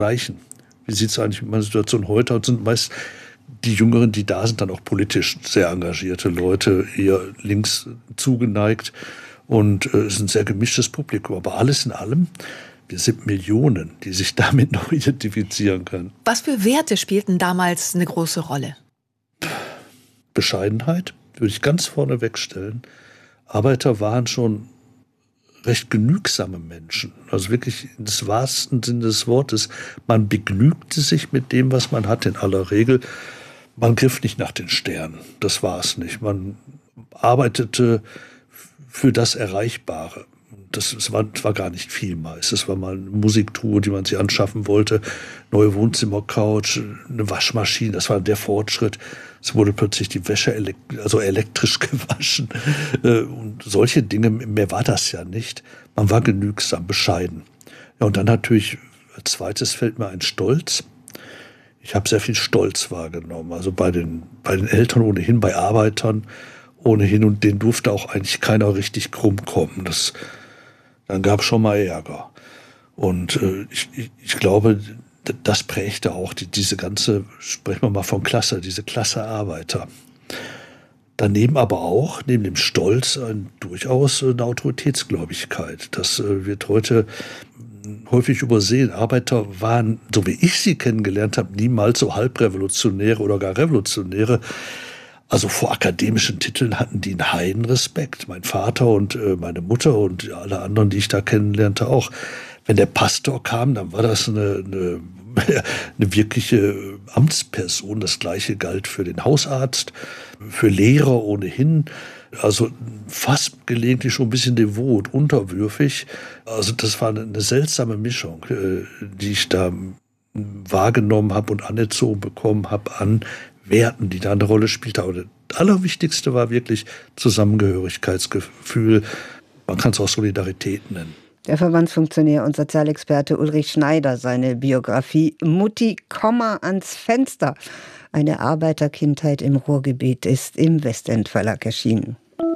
erreichen. Wie sieht es eigentlich mit meiner Situation heute aus? Sind meist die Jüngeren, die da sind, dann auch politisch sehr engagierte Leute, eher links zugeneigt. Und es ist ein sehr gemischtes Publikum. Aber alles in allem, wir sind Millionen, die sich damit noch identifizieren können. Was für Werte spielten damals eine große Rolle? Bescheidenheit würde ich ganz vorne wegstellen. Arbeiter waren schon recht genügsame Menschen. Also wirklich im wahrsten Sinne des Wortes. Man begnügte sich mit dem, was man hatte in aller Regel. Man griff nicht nach den Sternen. Das war es nicht. Man arbeitete für das Erreichbare. Das war gar nicht viel meist. Es war mal eine Musiktour, die man sich anschaffen wollte, neue Wohnzimmercouch, eine Waschmaschine, das war der Fortschritt. Es wurde plötzlich die Wäsche elektrisch gewaschen. Und solche Dinge, mehr war das ja nicht. Man war genügsam, bescheiden. Ja, und dann natürlich, als zweites fällt mir ein Stolz. Ich habe sehr viel Stolz wahrgenommen. Also bei den Eltern ohnehin, bei Arbeitern ohnehin. Und denen durfte auch eigentlich keiner richtig krumm kommen. Dann gab es schon mal Ärger. Und ich glaube, das prägte auch diese ganze, sprechen wir mal von Klasse, diese Klasse Arbeiter. Daneben aber auch, neben dem Stolz, durchaus eine Autoritätsgläubigkeit. Das wird heute häufig übersehen. Arbeiter waren, so wie ich sie kennengelernt habe, niemals so Halbrevolutionäre oder gar Revolutionäre. Also vor akademischen Titeln hatten die einen Heidenrespekt. Mein Vater und meine Mutter und alle anderen, die ich da kennenlernte, auch. Wenn der Pastor kam, dann war das eine wirkliche Amtsperson. Das Gleiche galt für den Hausarzt, für Lehrer ohnehin. Also fast gelegentlich schon ein bisschen devot, unterwürfig. Also das war eine seltsame Mischung, die ich da wahrgenommen habe und anerzogen bekommen habe an Werten, die da eine Rolle spielten. Aber das Allerwichtigste war wirklich Zusammengehörigkeitsgefühl. Man kann es auch Solidarität nennen. Der Verbandsfunktionär und Sozialexperte Ulrich Schneider, seine Biografie Mutti, Komma ans Fenster. Eine Arbeiterkindheit im Ruhrgebiet ist im Westend Verlag erschienen.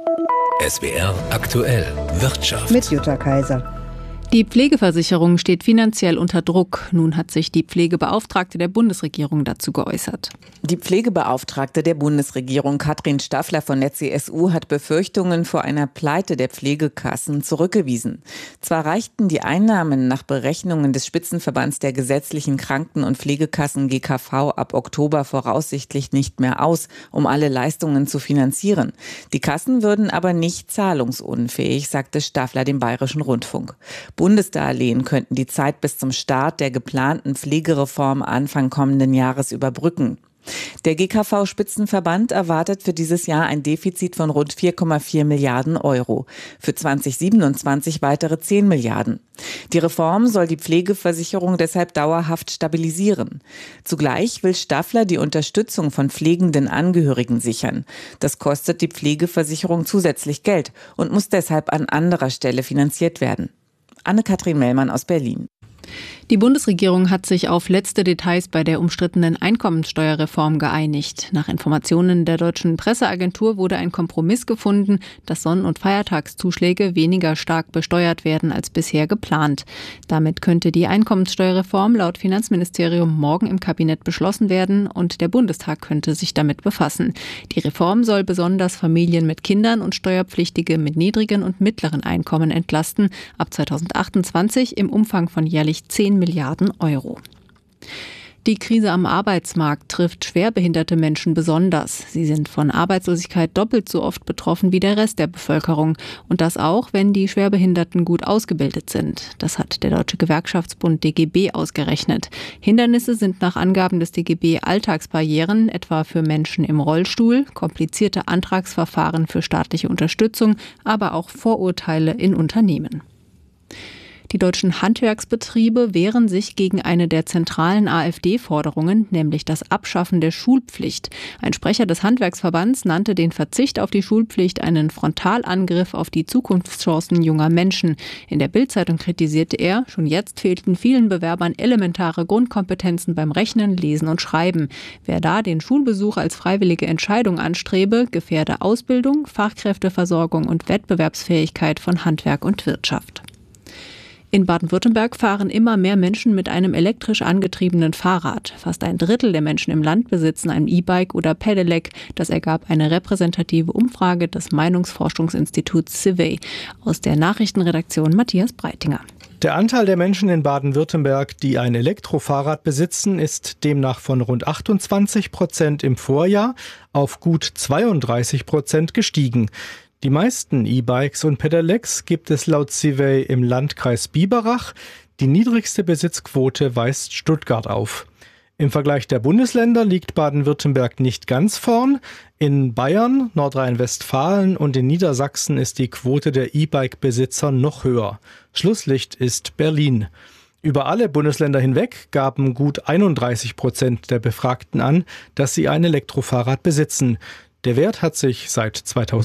SWR aktuell Wirtschaft. Mit Jutta Kaiser. Die Pflegeversicherung steht finanziell unter Druck. Nun hat sich die Pflegebeauftragte der Bundesregierung dazu geäußert. Die Pflegebeauftragte der Bundesregierung, Katrin Staffler von der CSU, hat Befürchtungen vor einer Pleite der Pflegekassen zurückgewiesen. Zwar reichten die Einnahmen nach Berechnungen des Spitzenverbands der gesetzlichen Kranken- und Pflegekassen GKV ab Oktober voraussichtlich nicht mehr aus, um alle Leistungen zu finanzieren. Die Kassen würden aber nicht zahlungsunfähig, sagte Staffler dem Bayerischen Rundfunk. Bundesdarlehen könnten die Zeit bis zum Start der geplanten Pflegereform Anfang kommenden Jahres überbrücken. Der GKV-Spitzenverband erwartet für dieses Jahr ein Defizit von rund 4,4 Milliarden Euro. Für 2027 weitere 10 Milliarden. Die Reform soll die Pflegeversicherung deshalb dauerhaft stabilisieren. Zugleich will Staffler die Unterstützung von pflegenden Angehörigen sichern. Das kostet die Pflegeversicherung zusätzlich Geld und muss deshalb an anderer Stelle finanziert werden. Anne-Kathrin Mellmann aus Berlin. Die Bundesregierung hat sich auf letzte Details bei der umstrittenen Einkommensteuerreform geeinigt. Nach Informationen der deutschen Presseagentur wurde ein Kompromiss gefunden, dass Sonn- und Feiertagszuschläge weniger stark besteuert werden als bisher geplant. Damit könnte die Einkommensteuerreform laut Finanzministerium morgen im Kabinett beschlossen werden und der Bundestag könnte sich damit befassen. Die Reform soll besonders Familien mit Kindern und Steuerpflichtige mit niedrigen und mittleren Einkommen entlasten, ab 2028 im Umfang von jährlich 10 Milliarden Euro. Die Krise am Arbeitsmarkt trifft schwerbehinderte Menschen besonders. Sie sind von Arbeitslosigkeit doppelt so oft betroffen wie der Rest der Bevölkerung. Und das auch, wenn die Schwerbehinderten gut ausgebildet sind. Das hat der Deutsche Gewerkschaftsbund DGB ausgerechnet. Hindernisse sind nach Angaben des DGB Alltagsbarrieren, etwa für Menschen im Rollstuhl, komplizierte Antragsverfahren für staatliche Unterstützung, aber auch Vorurteile in Unternehmen. Die deutschen Handwerksbetriebe wehren sich gegen eine der zentralen AfD-Forderungen, nämlich das Abschaffen der Schulpflicht. Ein Sprecher des Handwerksverbands nannte den Verzicht auf die Schulpflicht einen Frontalangriff auf die Zukunftschancen junger Menschen. In der Bild-Zeitung kritisierte er, schon jetzt fehlten vielen Bewerbern elementare Grundkompetenzen beim Rechnen, Lesen und Schreiben. Wer da den Schulbesuch als freiwillige Entscheidung anstrebe, gefährde Ausbildung, Fachkräfteversorgung und Wettbewerbsfähigkeit von Handwerk und Wirtschaft. In Baden-Württemberg fahren immer mehr Menschen mit einem elektrisch angetriebenen Fahrrad. Fast ein Drittel der Menschen im Land besitzen ein E-Bike oder Pedelec. Das ergab eine repräsentative Umfrage des Meinungsforschungsinstituts CIVEY. Aus der Nachrichtenredaktion Matthias Breitinger. Der Anteil der Menschen in Baden-Württemberg, die ein Elektrofahrrad besitzen, ist demnach von rund 28% im Vorjahr auf gut 32% gestiegen. Die meisten E-Bikes und Pedelecs gibt es laut CIVEY im Landkreis Biberach. Die niedrigste Besitzquote weist Stuttgart auf. Im Vergleich der Bundesländer liegt Baden-Württemberg nicht ganz vorn. In Bayern, Nordrhein-Westfalen und in Niedersachsen ist die Quote der E-Bike-Besitzer noch höher. Schlusslicht ist Berlin. Über alle Bundesländer hinweg gaben gut 31% der Befragten an, dass sie ein Elektrofahrrad besitzen. Der Wert hat sich seit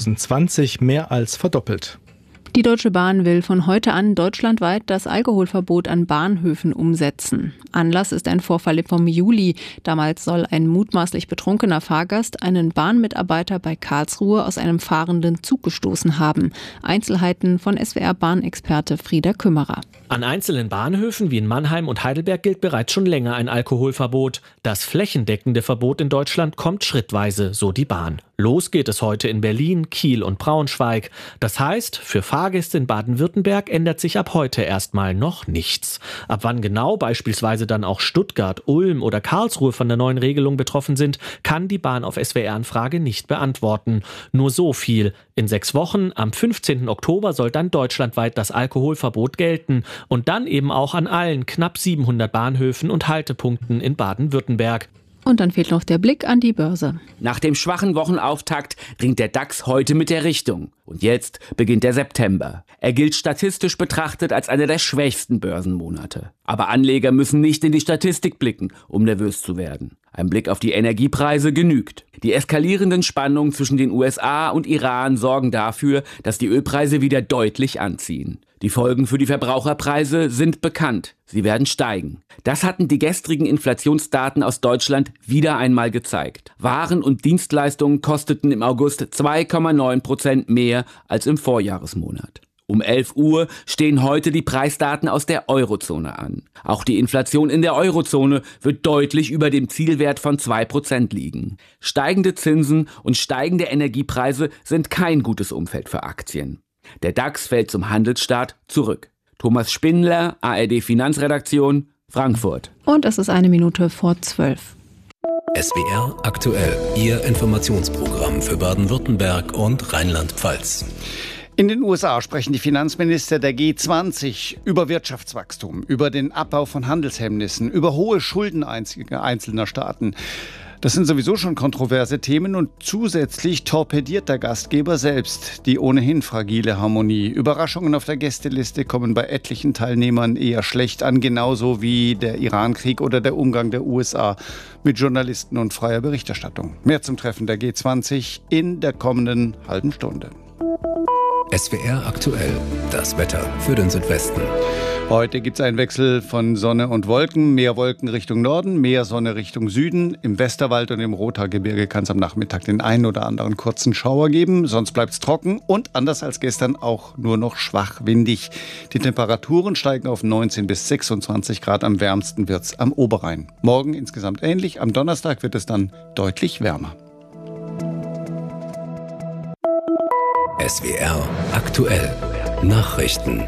2020 mehr als verdoppelt. Die Deutsche Bahn will von heute an deutschlandweit das Alkoholverbot an Bahnhöfen umsetzen. Anlass ist ein Vorfall vom Juli. Damals soll ein mutmaßlich betrunkener Fahrgast einen Bahnmitarbeiter bei Karlsruhe aus einem fahrenden Zug gestoßen haben. Einzelheiten von SWR-Bahnexperte Frieder Kümmerer. An einzelnen Bahnhöfen wie in Mannheim und Heidelberg gilt bereits schon länger ein Alkoholverbot. Das flächendeckende Verbot in Deutschland kommt schrittweise, so die Bahn. Los geht es heute in Berlin, Kiel und Braunschweig. Das heißt, für Fahrgäste in Baden-Württemberg ändert sich ab heute erstmal noch nichts. Ab wann genau beispielsweise dann auch Stuttgart, Ulm oder Karlsruhe von der neuen Regelung betroffen sind, kann die Bahn auf SWR-Anfrage nicht beantworten. Nur so viel. In 6 Wochen, am 15. Oktober, soll dann deutschlandweit das Alkoholverbot gelten. Und dann eben auch an allen knapp 700 Bahnhöfen und Haltepunkten in Baden-Württemberg. Und dann fehlt noch der Blick an die Börse. Nach dem schwachen Wochenauftakt dringt der DAX heute mit der Richtung. Und jetzt beginnt der September. Er gilt statistisch betrachtet als einer der schwächsten Börsenmonate. Aber Anleger müssen nicht in die Statistik blicken, um nervös zu werden. Ein Blick auf die Energiepreise genügt. Die eskalierenden Spannungen zwischen den USA und Iran sorgen dafür, dass die Ölpreise wieder deutlich anziehen. Die Folgen für die Verbraucherpreise sind bekannt. Sie werden steigen. Das hatten die gestrigen Inflationsdaten aus Deutschland wieder einmal gezeigt. Waren und Dienstleistungen kosteten im August 2,9% mehr als im Vorjahresmonat. Um 11 Uhr stehen heute die Preisdaten aus der Eurozone an. Auch die Inflation in der Eurozone wird deutlich über dem Zielwert von 2% liegen. Steigende Zinsen und steigende Energiepreise sind kein gutes Umfeld für Aktien. Der DAX fällt zum Handelsstart zurück. Thomas Spindler, ARD Finanzredaktion, Frankfurt. Und es ist 11:01. SWR aktuell, Ihr Informationsprogramm für Baden-Württemberg und Rheinland-Pfalz. In den USA sprechen die Finanzminister der G20 über Wirtschaftswachstum, über den Abbau von Handelshemmnissen, über hohe Schulden einzelner Staaten. Das sind sowieso schon kontroverse Themen und zusätzlich torpediert der Gastgeber selbst die ohnehin fragile Harmonie. Überraschungen auf der Gästeliste kommen bei etlichen Teilnehmern eher schlecht an, genauso wie der Irankrieg oder der Umgang der USA mit Journalisten und freier Berichterstattung. Mehr zum Treffen der G20 in der kommenden halben Stunde. SWR aktuell, das Wetter für den Südwesten. Heute gibt es einen Wechsel von Sonne und Wolken. Mehr Wolken Richtung Norden, mehr Sonne Richtung Süden. Im Westerwald und im Rothaargebirge kann es am Nachmittag den einen oder anderen kurzen Schauer geben. Sonst bleibt es trocken und anders als gestern auch nur noch schwach windig. Die Temperaturen steigen auf 19 bis 26 Grad. Am wärmsten wird es am Oberrhein. Morgen insgesamt ähnlich. Am Donnerstag wird es dann deutlich wärmer. SWR aktuell, Nachrichten.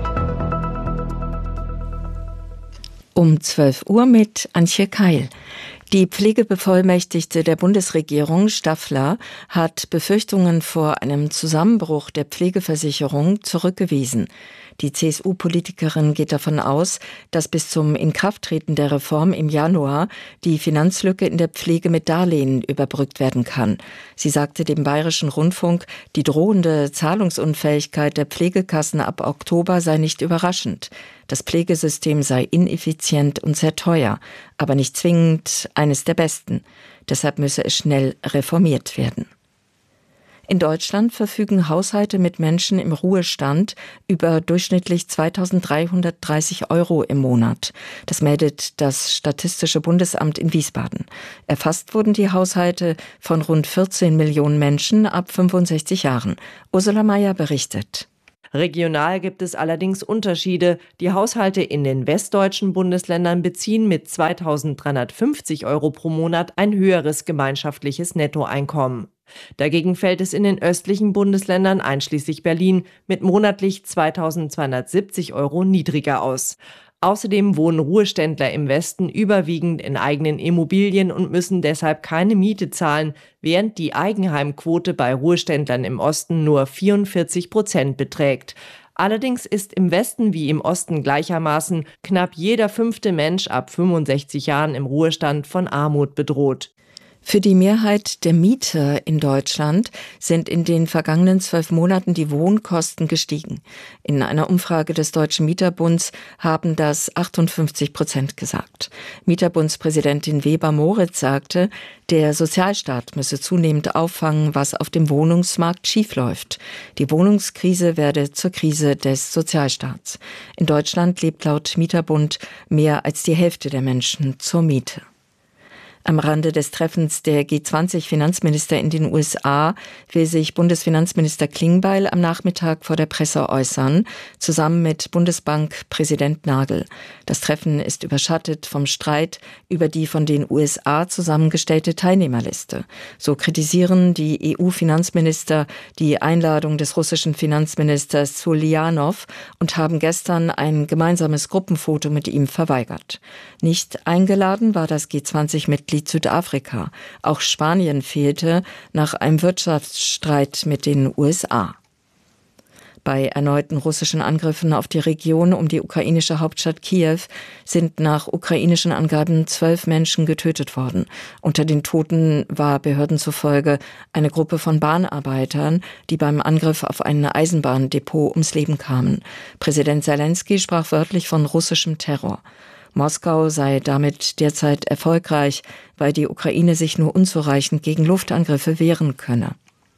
Um 12 Uhr mit Antje Keil. Die Pflegebevollmächtigte der Bundesregierung, Staffler, hat Befürchtungen vor einem Zusammenbruch der Pflegeversicherung zurückgewiesen. Die CSU-Politikerin geht davon aus, dass bis zum Inkrafttreten der Reform im Januar die Finanzlücke in der Pflege mit Darlehen überbrückt werden kann. Sie sagte dem Bayerischen Rundfunk, die drohende Zahlungsunfähigkeit der Pflegekassen ab Oktober sei nicht überraschend. Das Pflegesystem sei ineffizient und sehr teuer, aber nicht zwingend eines der besten. Deshalb müsse es schnell reformiert werden. In Deutschland verfügen Haushalte mit Menschen im Ruhestand über durchschnittlich 2.330 € im Monat. Das meldet das Statistische Bundesamt in Wiesbaden. Erfasst wurden die Haushalte von rund 14 Millionen Menschen ab 65 Jahren. Ursula Mayer berichtet. Regional gibt es allerdings Unterschiede. Die Haushalte in den westdeutschen Bundesländern beziehen mit 2.350 € pro Monat ein höheres gemeinschaftliches Nettoeinkommen. Dagegen fällt es in den östlichen Bundesländern einschließlich Berlin mit monatlich 2.270 € niedriger aus. Außerdem wohnen Ruheständler im Westen überwiegend in eigenen Immobilien und müssen deshalb keine Miete zahlen, während die Eigenheimquote bei Ruheständlern im Osten nur 44% beträgt. Allerdings ist im Westen wie im Osten gleichermaßen knapp jeder 5. Mensch ab 65 Jahren im Ruhestand von Armut bedroht. Für die Mehrheit der Mieter in Deutschland sind in den vergangenen 12 Monaten die Wohnkosten gestiegen. In einer Umfrage des Deutschen Mieterbunds haben das 58% gesagt. Mieterbundspräsidentin Weber-Moritz sagte, der Sozialstaat müsse zunehmend auffangen, was auf dem Wohnungsmarkt schiefläuft. Die Wohnungskrise werde zur Krise des Sozialstaats. In Deutschland lebt laut Mieterbund mehr als die Hälfte der Menschen zur Miete. Am Rande des Treffens der G20-Finanzminister in den USA will sich Bundesfinanzminister Klingbeil am Nachmittag vor der Presse äußern, zusammen mit Bundesbankpräsident Nagel. Das Treffen ist überschattet vom Streit über die von den USA zusammengestellte Teilnehmerliste. So kritisieren die EU-Finanzminister die Einladung des russischen Finanzministers Suljanov und haben gestern ein gemeinsames Gruppenfoto mit ihm verweigert. Nicht eingeladen war das G20-Mitglied Südafrika. Auch Spanien fehlte nach einem Wirtschaftsstreit mit den USA. Bei erneuten russischen Angriffen auf die Region um die ukrainische Hauptstadt Kiew sind nach ukrainischen Angaben 12 Menschen getötet worden. Unter den Toten war Behörden zufolge eine Gruppe von Bahnarbeitern, die beim Angriff auf ein Eisenbahndepot ums Leben kamen. Präsident Selenskyj sprach wörtlich von russischem Terror. Moskau sei damit derzeit erfolgreich, weil die Ukraine sich nur unzureichend gegen Luftangriffe wehren könne.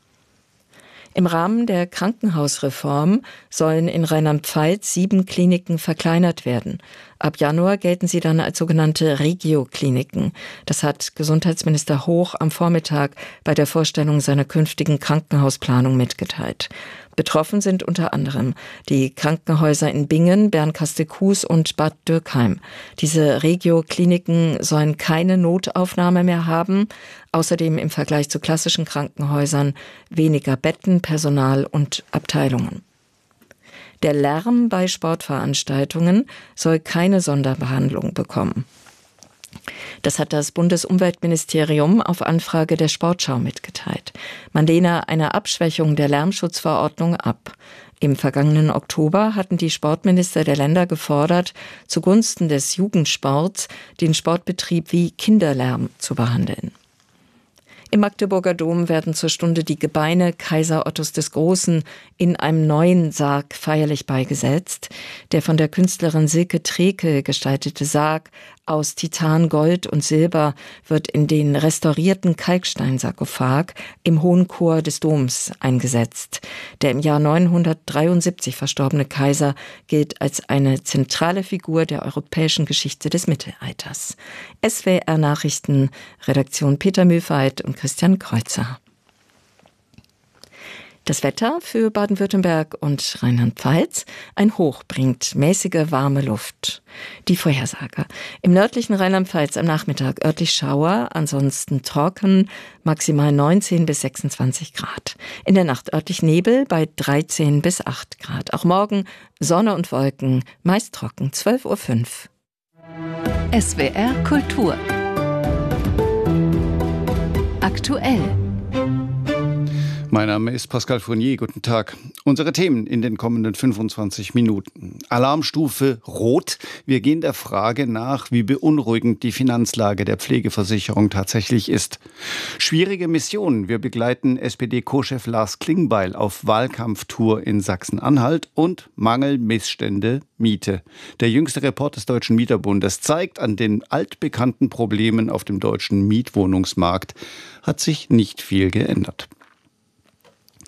Im Rahmen der Krankenhausreform sollen in Rheinland-Pfalz 7 Kliniken verkleinert werden. Ab Januar gelten sie dann als sogenannte Regio-Kliniken. Das hat Gesundheitsminister Hoch am Vormittag bei der Vorstellung seiner künftigen Krankenhausplanung mitgeteilt. Betroffen sind unter anderem die Krankenhäuser in Bingen, Bernkastel-Kues und Bad Dürkheim. Diese Regio-Kliniken sollen keine Notaufnahme mehr haben. Außerdem im Vergleich zu klassischen Krankenhäusern weniger Betten, Personal und Abteilungen. Der Lärm bei Sportveranstaltungen soll keine Sonderbehandlung bekommen. Das hat das Bundesumweltministerium auf Anfrage der Sportschau mitgeteilt. Man lehne eine Abschwächung der Lärmschutzverordnung ab. Im vergangenen Oktober hatten die Sportminister der Länder gefordert, zugunsten des Jugendsports den Sportbetrieb wie Kinderlärm zu behandeln. Im Magdeburger Dom werden zur Stunde die Gebeine Kaiser Ottos des Großen in einem neuen Sarg feierlich beigesetzt. Der von der Künstlerin Silke Treke gestaltete Sarg aus Titan, Gold und Silber wird in den restaurierten Kalksteinsarkophag im Hohen Chor des Doms eingesetzt. Der im Jahr 973 verstorbene Kaiser gilt als eine zentrale Figur der europäischen Geschichte des Mittelalters. SWR Nachrichten, Redaktion Peter Mühlfeit und Christian Kreuzer. Das Wetter für Baden-Württemberg und Rheinland-Pfalz. Ein Hoch bringt mäßige warme Luft. Die Vorhersage. Im nördlichen Rheinland-Pfalz am Nachmittag örtlich Schauer, ansonsten trocken, maximal 19 bis 26 Grad. In der Nacht örtlich Nebel bei 13 bis 8 Grad. Auch morgen Sonne und Wolken, meist trocken, 12:05 Uhr. SWR Kultur. Aktuell. Mein Name ist Pascal Fournier. Guten Tag. Unsere Themen in den kommenden 25 Minuten. Alarmstufe Rot. Wir gehen der Frage nach, wie beunruhigend die Finanzlage der Pflegeversicherung tatsächlich ist. Schwierige Mission. Wir begleiten SPD-Co-Chef Lars Klingbeil auf Wahlkampftour in Sachsen-Anhalt und Mangel, Missstände, Miete. Der jüngste Report des Deutschen Mieterbundes zeigt, an den altbekannten Problemen auf dem deutschen Mietwohnungsmarkt hat sich nicht viel geändert.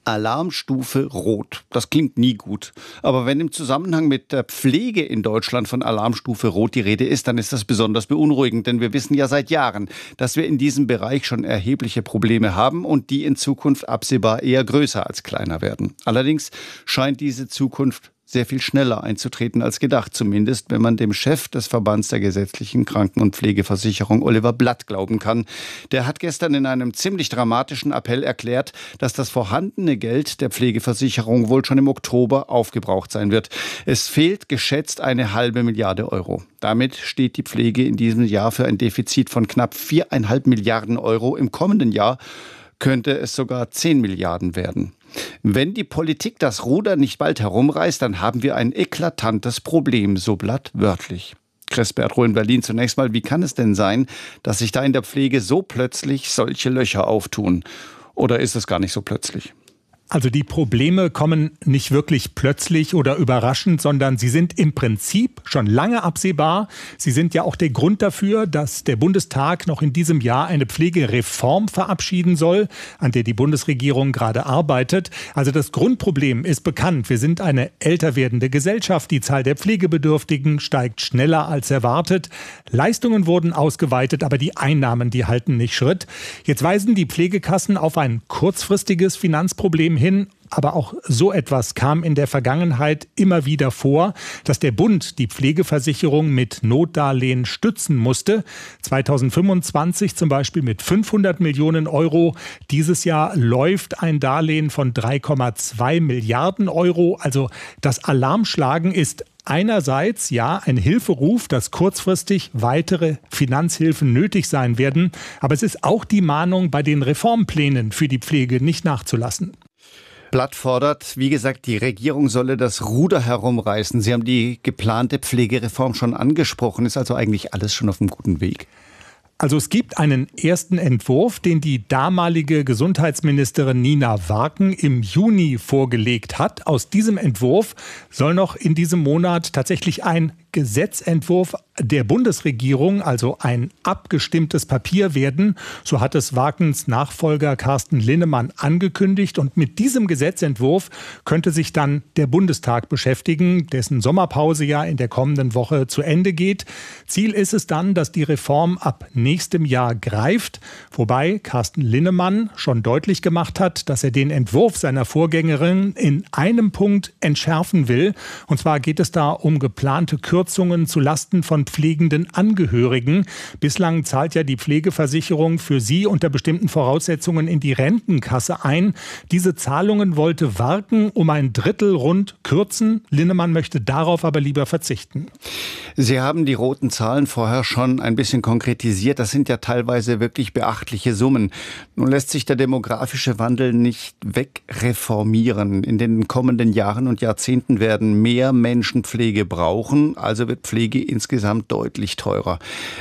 Alarmstufe Rot. Das klingt nie gut. Aber wenn im Zusammenhang mit der Pflege in Deutschland von Alarmstufe Rot die Rede ist, dann ist das besonders beunruhigend. Denn wir wissen ja seit Jahren, dass wir in diesem Bereich schon erhebliche Probleme haben und die in Zukunft absehbar eher größer als kleiner werden. Allerdings scheint diese Zukunft sehr viel schneller einzutreten als gedacht. Zumindest, wenn man dem Chef des Verbands der gesetzlichen Kranken- und Pflegeversicherung, Oliver Blatt, glauben kann. Der hat gestern in einem ziemlich dramatischen Appell erklärt, dass das vorhandene Geld der Pflegeversicherung wohl schon im Oktober aufgebraucht sein wird. Es fehlt geschätzt 1,5 Milliarde Euro. Damit steht die Pflege in diesem Jahr für ein Defizit von knapp 4,5 Milliarden Euro. Im kommenden Jahr könnte es sogar 10 Milliarden werden. Wenn die Politik das Ruder nicht bald herumreißt, dann haben wir ein eklatantes Problem, so Blatt wörtlich. Chris Bertrow in Berlin, zunächst mal, wie kann es denn sein, dass sich da in der Pflege so plötzlich solche Löcher auftun? Oder ist es gar nicht so plötzlich? Also die Probleme kommen nicht wirklich plötzlich oder überraschend, sondern sie sind im Prinzip schon lange absehbar. Sie sind ja auch der Grund dafür, dass der Bundestag noch in diesem Jahr eine Pflegereform verabschieden soll, an der die Bundesregierung gerade arbeitet. Also das Grundproblem ist bekannt. Wir sind eine älter werdende Gesellschaft. Die Zahl der Pflegebedürftigen steigt schneller als erwartet. Leistungen wurden ausgeweitet, aber die Einnahmen, die halten nicht Schritt. Jetzt weisen die Pflegekassen auf ein kurzfristiges Finanzproblem hin. Aber auch so etwas kam in der Vergangenheit immer wieder vor, dass der Bund die Pflegeversicherung mit Notdarlehen stützen musste. 2025 zum Beispiel mit 500 Millionen Euro. Dieses Jahr läuft ein Darlehen von 3,2 Milliarden Euro. Also das Alarmschlagen ist einerseits ja ein Hilferuf, dass kurzfristig weitere Finanzhilfen nötig sein werden. Aber es ist auch die Mahnung, bei den Reformplänen für die Pflege nicht nachzulassen. Blatt fordert, wie gesagt, die Regierung solle das Ruder herumreißen. Sie haben die geplante Pflegereform schon angesprochen. Ist also eigentlich alles schon auf einem guten Weg? Also es gibt einen ersten Entwurf, den die damalige Gesundheitsministerin Nina Warken im Juni vorgelegt hat. Aus diesem Entwurf soll noch in diesem Monat tatsächlich ein Gesetzentwurf der Bundesregierung, also ein abgestimmtes Papier werden. So hat es Warkens Nachfolger Carsten Linnemann angekündigt. Und mit diesem Gesetzentwurf könnte sich dann der Bundestag beschäftigen, dessen Sommerpause ja in der kommenden Woche zu Ende geht. Ziel ist es dann, dass die Reform ab nächstem Jahr greift. Wobei Carsten Linnemann schon deutlich gemacht hat, dass er den Entwurf seiner Vorgängerin in einem Punkt entschärfen will. Und zwar geht es da um geplante Kürzungen zu Lasten von pflegenden Angehörigen. Bislang zahlt ja die Pflegeversicherung für sie unter bestimmten Voraussetzungen in die Rentenkasse ein. Diese Zahlungen wollte Warken um 1/3 rund kürzen. Linnemann möchte darauf aber lieber verzichten. Sie haben die roten Zahlen vorher schon ein bisschen konkretisiert. Das sind ja teilweise wirklich beachtliche Summen. Nun lässt sich der demografische Wandel nicht wegreformieren. In den kommenden Jahren und Jahrzehnten werden mehr Menschen Pflege brauchen, also wird Pflege insgesamt deutlich teurer.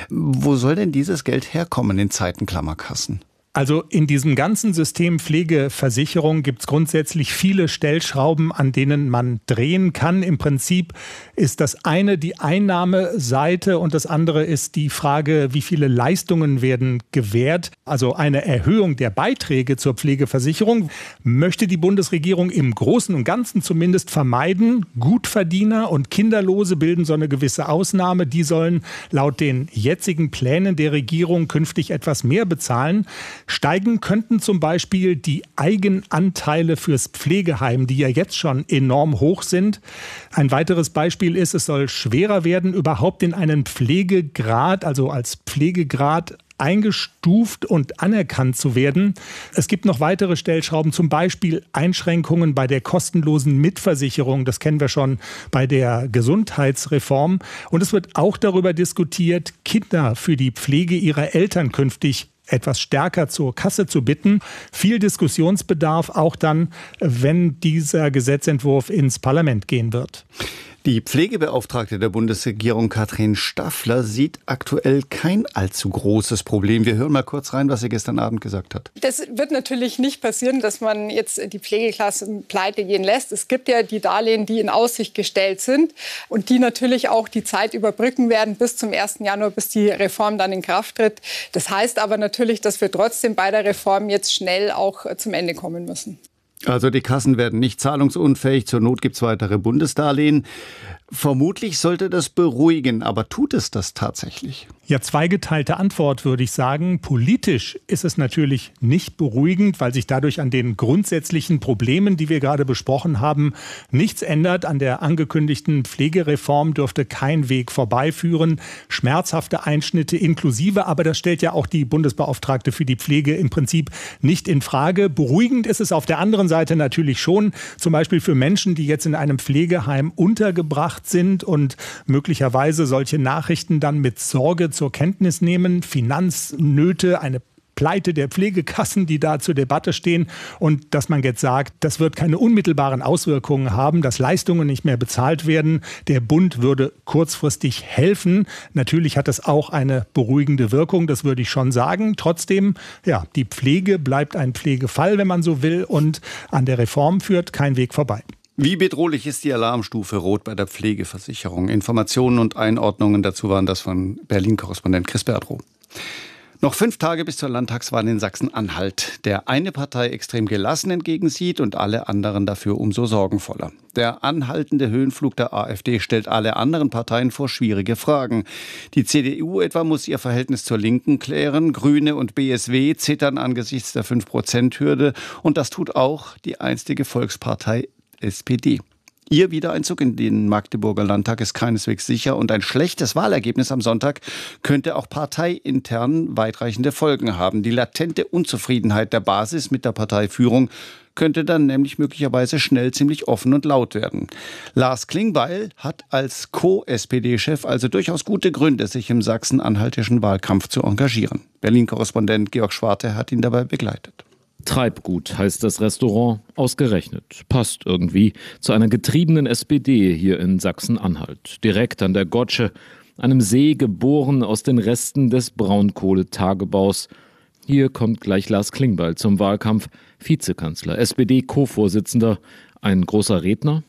Wo soll denn dieses Geld herkommen in Zeiten Klammerkassen? Also in diesem ganzen System Pflegeversicherung gibt es grundsätzlich viele Stellschrauben, an denen man drehen kann. Im Prinzip ist das eine die Einnahmeseite und das andere ist die Frage, wie viele Leistungen werden gewährt. Also eine Erhöhung der Beiträge zur Pflegeversicherung möchte die Bundesregierung im Großen und Ganzen zumindest vermeiden. Gutverdiener und Kinderlose bilden so eine gewisse Ausnahme. Die sollen laut den jetzigen Plänen der Regierung künftig etwas mehr bezahlen. Steigen könnten zum Beispiel die Eigenanteile fürs Pflegeheim, die ja jetzt schon enorm hoch sind. Ein weiteres Beispiel ist, es soll schwerer werden, überhaupt in einen Pflegegrad, also als Pflegegrad eingestuft und anerkannt zu werden. Es gibt noch weitere Stellschrauben, zum Beispiel Einschränkungen bei der kostenlosen Mitversicherung. Das kennen wir schon bei der Gesundheitsreform. Und es wird auch darüber diskutiert, Kinder für die Pflege ihrer Eltern künftig etwas stärker zur Kasse zu bitten. Viel Diskussionsbedarf auch dann, wenn dieser Gesetzentwurf ins Parlament gehen wird. Die Pflegebeauftragte der Bundesregierung Katrin Staffler sieht aktuell kein allzu großes Problem. Wir hören mal kurz rein, was sie gestern Abend gesagt hat. Das wird natürlich nicht passieren, dass man jetzt die Pflegeklassen pleite gehen lässt. Es gibt ja die Darlehen, die in Aussicht gestellt sind und die natürlich auch die Zeit überbrücken werden bis zum 1. Januar, bis die Reform dann in Kraft tritt. Das heißt aber natürlich, dass wir trotzdem bei der Reform jetzt schnell auch zum Ende kommen müssen. Also die Kassen werden nicht zahlungsunfähig, zur Not gibt es weitere Bundesdarlehen. Vermutlich sollte das beruhigen, aber tut es das tatsächlich? Ja, zweigeteilte Antwort würde ich sagen. Politisch ist es natürlich nicht beruhigend, weil sich dadurch an den grundsätzlichen Problemen, die wir gerade besprochen haben, nichts ändert. An der angekündigten Pflegereform dürfte kein Weg vorbeiführen. Schmerzhafte Einschnitte inklusive, aber das stellt ja auch die Bundesbeauftragte für die Pflege im Prinzip nicht in Frage. Beruhigend ist es auf der anderen Seite natürlich schon, zum Beispiel für Menschen, die jetzt in einem Pflegeheim untergebracht sind und möglicherweise solche Nachrichten dann mit Sorge zur Kenntnis nehmen. Finanznöte, eine Pleite der Pflegekassen, die da zur Debatte stehen, und dass man jetzt sagt, das wird keine unmittelbaren Auswirkungen haben, dass Leistungen nicht mehr bezahlt werden. Der Bund würde kurzfristig helfen. Natürlich hat das auch eine beruhigende Wirkung, das würde ich schon sagen. Trotzdem, ja, die Pflege bleibt ein Pflegefall, wenn man so will, und an der Reform führt kein Weg vorbei. Wie bedrohlich ist die Alarmstufe Rot bei der Pflegeversicherung? Informationen und Einordnungen dazu waren das von Berlin-Korrespondent Chris Berdrow. Noch 5 Tage bis zur Landtagswahl in Sachsen-Anhalt. Der eine Partei extrem gelassen entgegensieht und alle anderen dafür umso sorgenvoller. Der anhaltende Höhenflug der AfD stellt alle anderen Parteien vor schwierige Fragen. Die CDU etwa muss ihr Verhältnis zur Linken klären. Grüne und BSW zittern angesichts der 5%-Hürde. Und das tut auch die einstige Volkspartei SPD. Ihr Wiedereinzug in den Magdeburger Landtag ist keineswegs sicher und ein schlechtes Wahlergebnis am Sonntag könnte auch parteiintern weitreichende Folgen haben. Die latente Unzufriedenheit der Basis mit der Parteiführung könnte dann nämlich möglicherweise schnell ziemlich offen und laut werden. Lars Klingbeil hat als Co-SPD-Chef also durchaus gute Gründe, sich im sachsen-anhaltischen Wahlkampf zu engagieren. Berlin-Korrespondent Georg Schwarte hat ihn dabei begleitet. Treibgut heißt das Restaurant, ausgerechnet. Passt irgendwie zu einer getriebenen SPD hier in Sachsen-Anhalt. Direkt an der Gotsche, einem See geboren aus den Resten des Braunkohletagebaus. Hier kommt gleich Lars Klingbeil zum Wahlkampf. Vizekanzler, SPD-Co-Vorsitzender, ein großer Redner?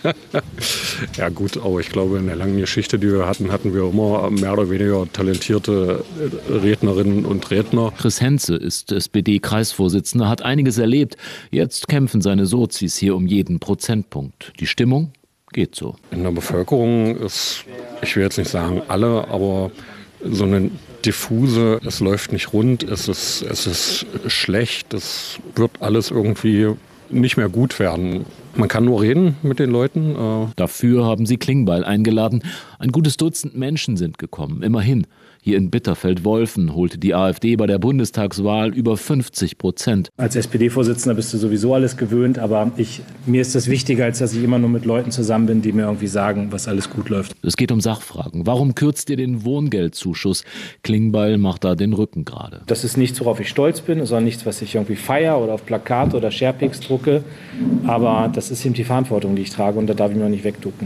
Ja gut, aber ich glaube, in der langen Geschichte, die wir hatten wir immer mehr oder weniger talentierte Rednerinnen und Redner. Chris Henze ist SPD-Kreisvorsitzender, hat einiges erlebt. Jetzt kämpfen seine Sozis hier um jeden Prozentpunkt. Die Stimmung geht so. In der Bevölkerung ist, ich will jetzt nicht sagen alle, aber so eine diffuse, es läuft nicht rund, es ist schlecht, es wird alles irgendwie nicht mehr gut werden. Man kann nur reden mit den Leuten. Dafür haben sie Klingbeil eingeladen. Ein gutes Dutzend Menschen sind gekommen, immerhin. Hier in Bitterfeld-Wolfen holte die AfD bei der Bundestagswahl über 50%. Als SPD-Vorsitzender bist du sowieso alles gewöhnt, aber mir ist das wichtiger, als dass ich immer nur mit Leuten zusammen bin, die mir irgendwie sagen, was alles gut läuft. Es geht um Sachfragen. Warum kürzt ihr den Wohngeldzuschuss? Klingbeil macht da den Rücken gerade. Das ist nichts, worauf ich stolz bin, das ist auch nichts, was ich irgendwie feiere oder auf Plakate oder Sharepics drucke, aber das ist eben die Verantwortung, die ich trage, und da darf ich mir auch nicht wegducken.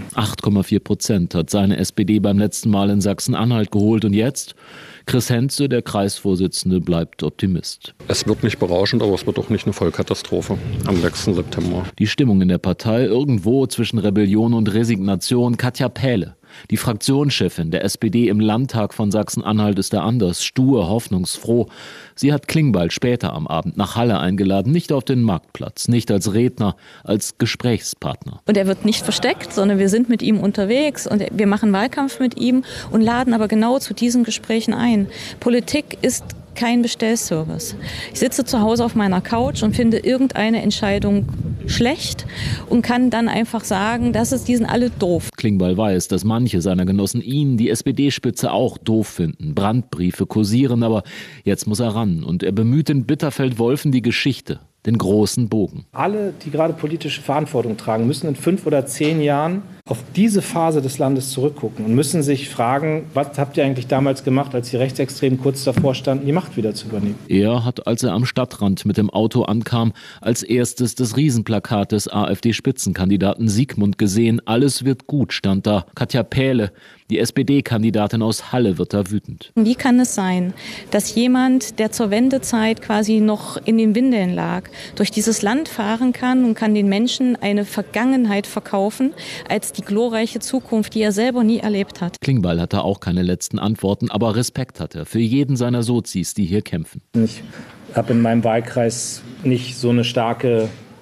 8,4% hat seine SPD beim letzten Mal in Sachsen-Anhalt geholt, und jetzt? Chris Henze, der Kreisvorsitzende, bleibt Optimist. Es wird nicht berauschend, aber es wird auch nicht eine Vollkatastrophe am 6. September. Die Stimmung in der Partei irgendwo zwischen Rebellion und Resignation. Katja Pähle, die Fraktionschefin der SPD im Landtag von Sachsen-Anhalt, ist da anders, stur, hoffnungsfroh. Sie hat Klingbeil später am Abend nach Halle eingeladen, nicht auf den Marktplatz, nicht als Redner, als Gesprächspartner. Und er wird nicht versteckt, sondern wir sind mit ihm unterwegs und wir machen Wahlkampf mit ihm und laden aber genau zu diesen Gesprächen ein. Politik ist kein Bestellservice. Ich sitze zu Hause auf meiner Couch und finde irgendeine Entscheidung schlecht und kann dann einfach sagen, die sind alle doof. Klingbeil weiß, dass manche seiner Genossen ihn, die SPD-Spitze, auch doof finden. Brandbriefe kursieren, aber jetzt muss er ran. Und er bemüht in Bitterfeld-Wolfen die Geschichte, den großen Bogen. Alle, die gerade politische Verantwortung tragen, müssen in 5 oder 10 Jahren auf diese Phase des Landes zurückgucken und müssen sich fragen, was habt ihr eigentlich damals gemacht, als die Rechtsextremen kurz davor standen, die Macht wieder zu übernehmen? Er hat, als er am Stadtrand mit dem Auto ankam, als erstes das Riesenplakat des AfD-Spitzenkandidaten Siegmund gesehen. Alles wird gut, stand da. Katja Pähle, die SPD-Kandidatin aus Halle, wird da wütend. Wie kann es sein, dass jemand, der zur Wendezeit quasi noch in den Windeln lag, durch dieses Land fahren kann und kann den Menschen eine Vergangenheit verkaufen als die glorreiche Zukunft, die er selber nie erlebt hat? Klingbeil hatte auch keine letzten Antworten, aber Respekt hat er für jeden seiner Sozis, die hier kämpfen. Ich habe in meinem Wahlkreis nicht so eine starke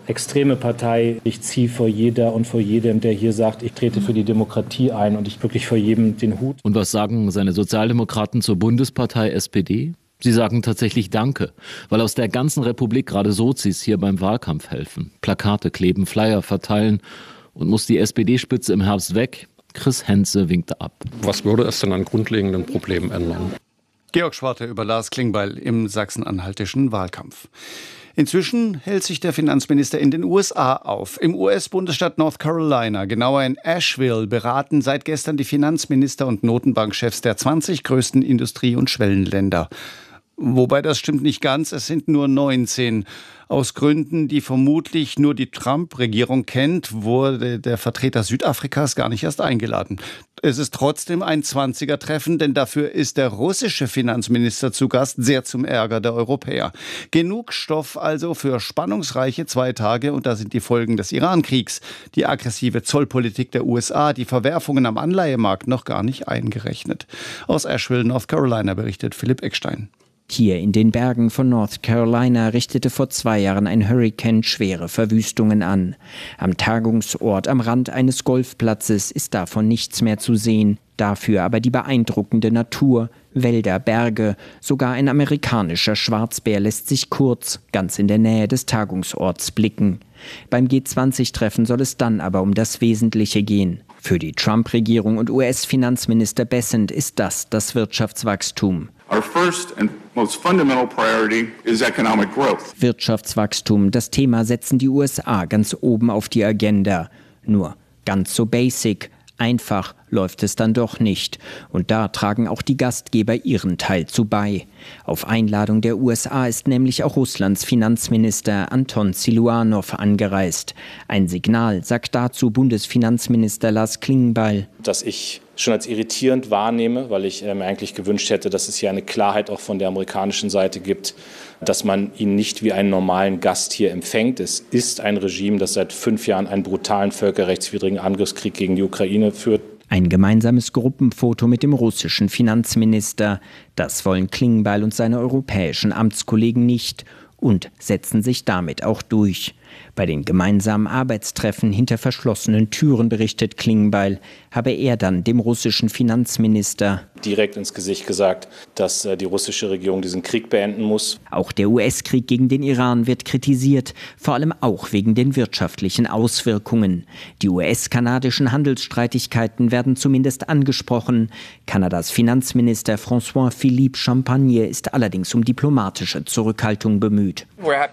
extreme Partei. Ich ziehe vor jeder und vor jedem, der hier sagt, ich trete für die Demokratie ein und ich wirklich vor jedem den Hut. Und was sagen seine Sozialdemokraten zur Bundespartei SPD? Sie sagen tatsächlich Danke, weil aus der ganzen Republik gerade Sozis hier beim Wahlkampf helfen. Plakate kleben, Flyer verteilen. Und muss die SPD-Spitze im Herbst weg? Chris Henze winkte ab. Was würde es denn an grundlegenden Problemen ändern? Georg Schwarte über Lars Klingbeil im sachsen-anhaltischen Wahlkampf. Inzwischen hält sich der Finanzminister in den USA auf. Im US-Bundesstaat North Carolina, genauer in Asheville, beraten seit gestern die Finanzminister und Notenbankchefs der 20 größten Industrie- und Schwellenländer. Wobei das stimmt nicht ganz, es sind nur 19. Aus Gründen, die vermutlich nur die Trump-Regierung kennt, wurde der Vertreter Südafrikas gar nicht erst eingeladen. Es ist trotzdem ein 20er-Treffen, denn dafür ist der russische Finanzminister zu Gast, sehr zum Ärger der Europäer. Genug Stoff also für spannungsreiche 2 Tage, und da sind die Folgen des Iran-Kriegs, die aggressive Zollpolitik der USA, die Verwerfungen am Anleihemarkt noch gar nicht eingerechnet. Aus Asheville, North Carolina, berichtet Philipp Eckstein. Hier in den Bergen von North Carolina richtete vor 2 Jahren ein Hurrikan schwere Verwüstungen an. Am Tagungsort am Rand eines Golfplatzes ist davon nichts mehr zu sehen. Dafür aber die beeindruckende Natur, Wälder, Berge, sogar ein amerikanischer Schwarzbär lässt sich kurz, ganz in der Nähe des Tagungsorts blicken. Beim G20-Treffen soll es dann aber um das Wesentliche gehen. Für die Trump-Regierung und US-Finanzminister Bessent ist das Wirtschaftswachstum. Our first and most fundamental priority is economic growth. Wirtschaftswachstum, das Thema setzen die USA ganz oben auf die Agenda. Nur ganz so basic, einfach läuft es dann doch nicht. Und da tragen auch die Gastgeber ihren Teil zu bei. Auf Einladung der USA ist nämlich auch Russlands Finanzminister Anton Siluanow angereist. Ein Signal, sagt dazu Bundesfinanzminister Lars Klingbeil. Dass ich schon als irritierend wahrnehme, weil ich mir eigentlich gewünscht hätte, dass es hier eine Klarheit auch von der amerikanischen Seite gibt, dass man ihn nicht wie einen normalen Gast hier empfängt. Es ist ein Regime, das seit 5 Jahren einen brutalen völkerrechtswidrigen Angriffskrieg gegen die Ukraine führt. Ein gemeinsames Gruppenfoto mit dem russischen Finanzminister. Das wollen Klingbeil und seine europäischen Amtskollegen nicht und setzen sich damit auch durch. Bei den gemeinsamen Arbeitstreffen hinter verschlossenen Türen, berichtet Klingbeil, habe er dann dem russischen Finanzminister direkt ins Gesicht gesagt, dass die russische Regierung diesen Krieg beenden muss. Auch der US-Krieg gegen den Iran wird kritisiert, vor allem auch wegen den wirtschaftlichen Auswirkungen. Die US-kanadischen Handelsstreitigkeiten werden zumindest angesprochen. Kanadas Finanzminister François-Philippe Champagne ist allerdings um diplomatische Zurückhaltung bemüht.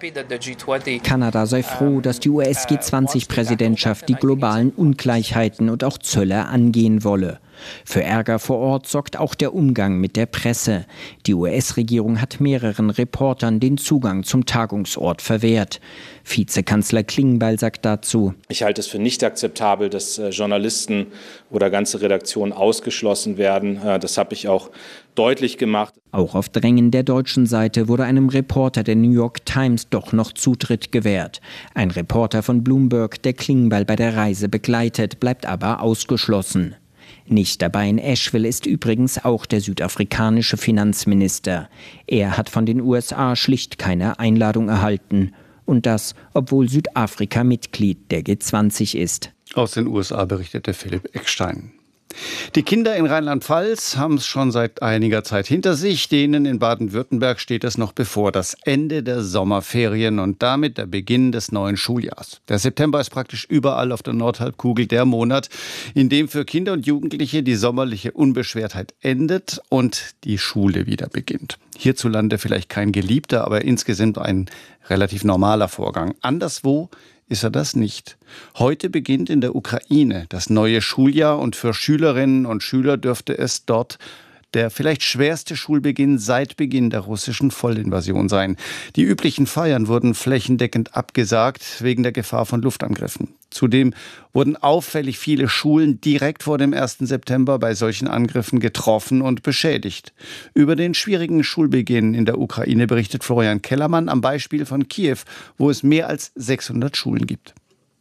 Kanada sei froh, dass die US-G20-Präsidentschaft die globalen Ungleichheiten und auch Zölle angehen wolle. Für Ärger vor Ort sorgt auch der Umgang mit der Presse. Die US-Regierung hat mehreren Reportern den Zugang zum Tagungsort verwehrt. Vizekanzler Klingbeil sagt dazu: Ich halte es für nicht akzeptabel, dass Journalisten oder ganze Redaktionen ausgeschlossen werden. Das habe ich auch deutlich gemacht. Auch auf Drängen der deutschen Seite wurde einem Reporter der New York Times doch noch Zutritt gewährt. Ein Reporter von Bloomberg, der Klingbeil bei der Reise begleitet, bleibt aber ausgeschlossen. Nicht dabei in Asheville ist übrigens auch der südafrikanische Finanzminister. Er hat von den USA schlicht keine Einladung erhalten. Und das, obwohl Südafrika Mitglied der G20 ist. Aus den USA berichtete Philipp Eckstein. Die Kinder in Rheinland-Pfalz haben es schon seit einiger Zeit hinter sich. Denen in Baden-Württemberg steht es noch bevor, das Ende der Sommerferien und damit der Beginn des neuen Schuljahrs. Der September ist praktisch überall auf der Nordhalbkugel der Monat, in dem für Kinder und Jugendliche die sommerliche Unbeschwertheit endet und die Schule wieder beginnt. Hierzulande vielleicht kein geliebter, aber insgesamt ein relativ normaler Vorgang. Anderswo ist er das nicht. Heute beginnt in der Ukraine das neue Schuljahr und für Schülerinnen und Schüler dürfte es dort der vielleicht schwerste Schulbeginn seit Beginn der russischen Vollinvasion sein. Die üblichen Feiern wurden flächendeckend abgesagt wegen der Gefahr von Luftangriffen. Zudem wurden auffällig viele Schulen direkt vor dem 1. September bei solchen Angriffen getroffen und beschädigt. Über den schwierigen Schulbeginn in der Ukraine berichtet Florian Kellermann am Beispiel von Kiew, wo es mehr als 600 Schulen gibt.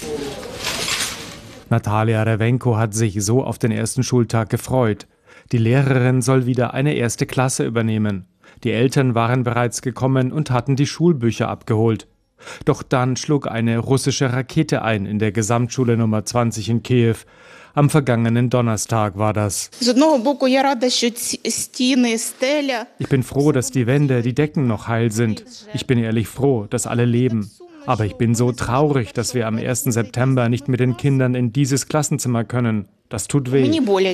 Natalia Rewenko hat sich so auf den ersten Schultag gefreut. Die Lehrerin soll wieder eine erste Klasse übernehmen. Die Eltern waren bereits gekommen und hatten die Schulbücher abgeholt. Doch dann schlug eine russische Rakete ein in der Gesamtschule Nummer 20 in Kiew. Am vergangenen Donnerstag war das. Ich bin froh, dass die Wände, die Decken noch heil sind. Ich bin ehrlich froh, dass alle leben. Aber ich bin so traurig, dass wir am 1. September nicht mit den Kindern in dieses Klassenzimmer können. Das tut weh.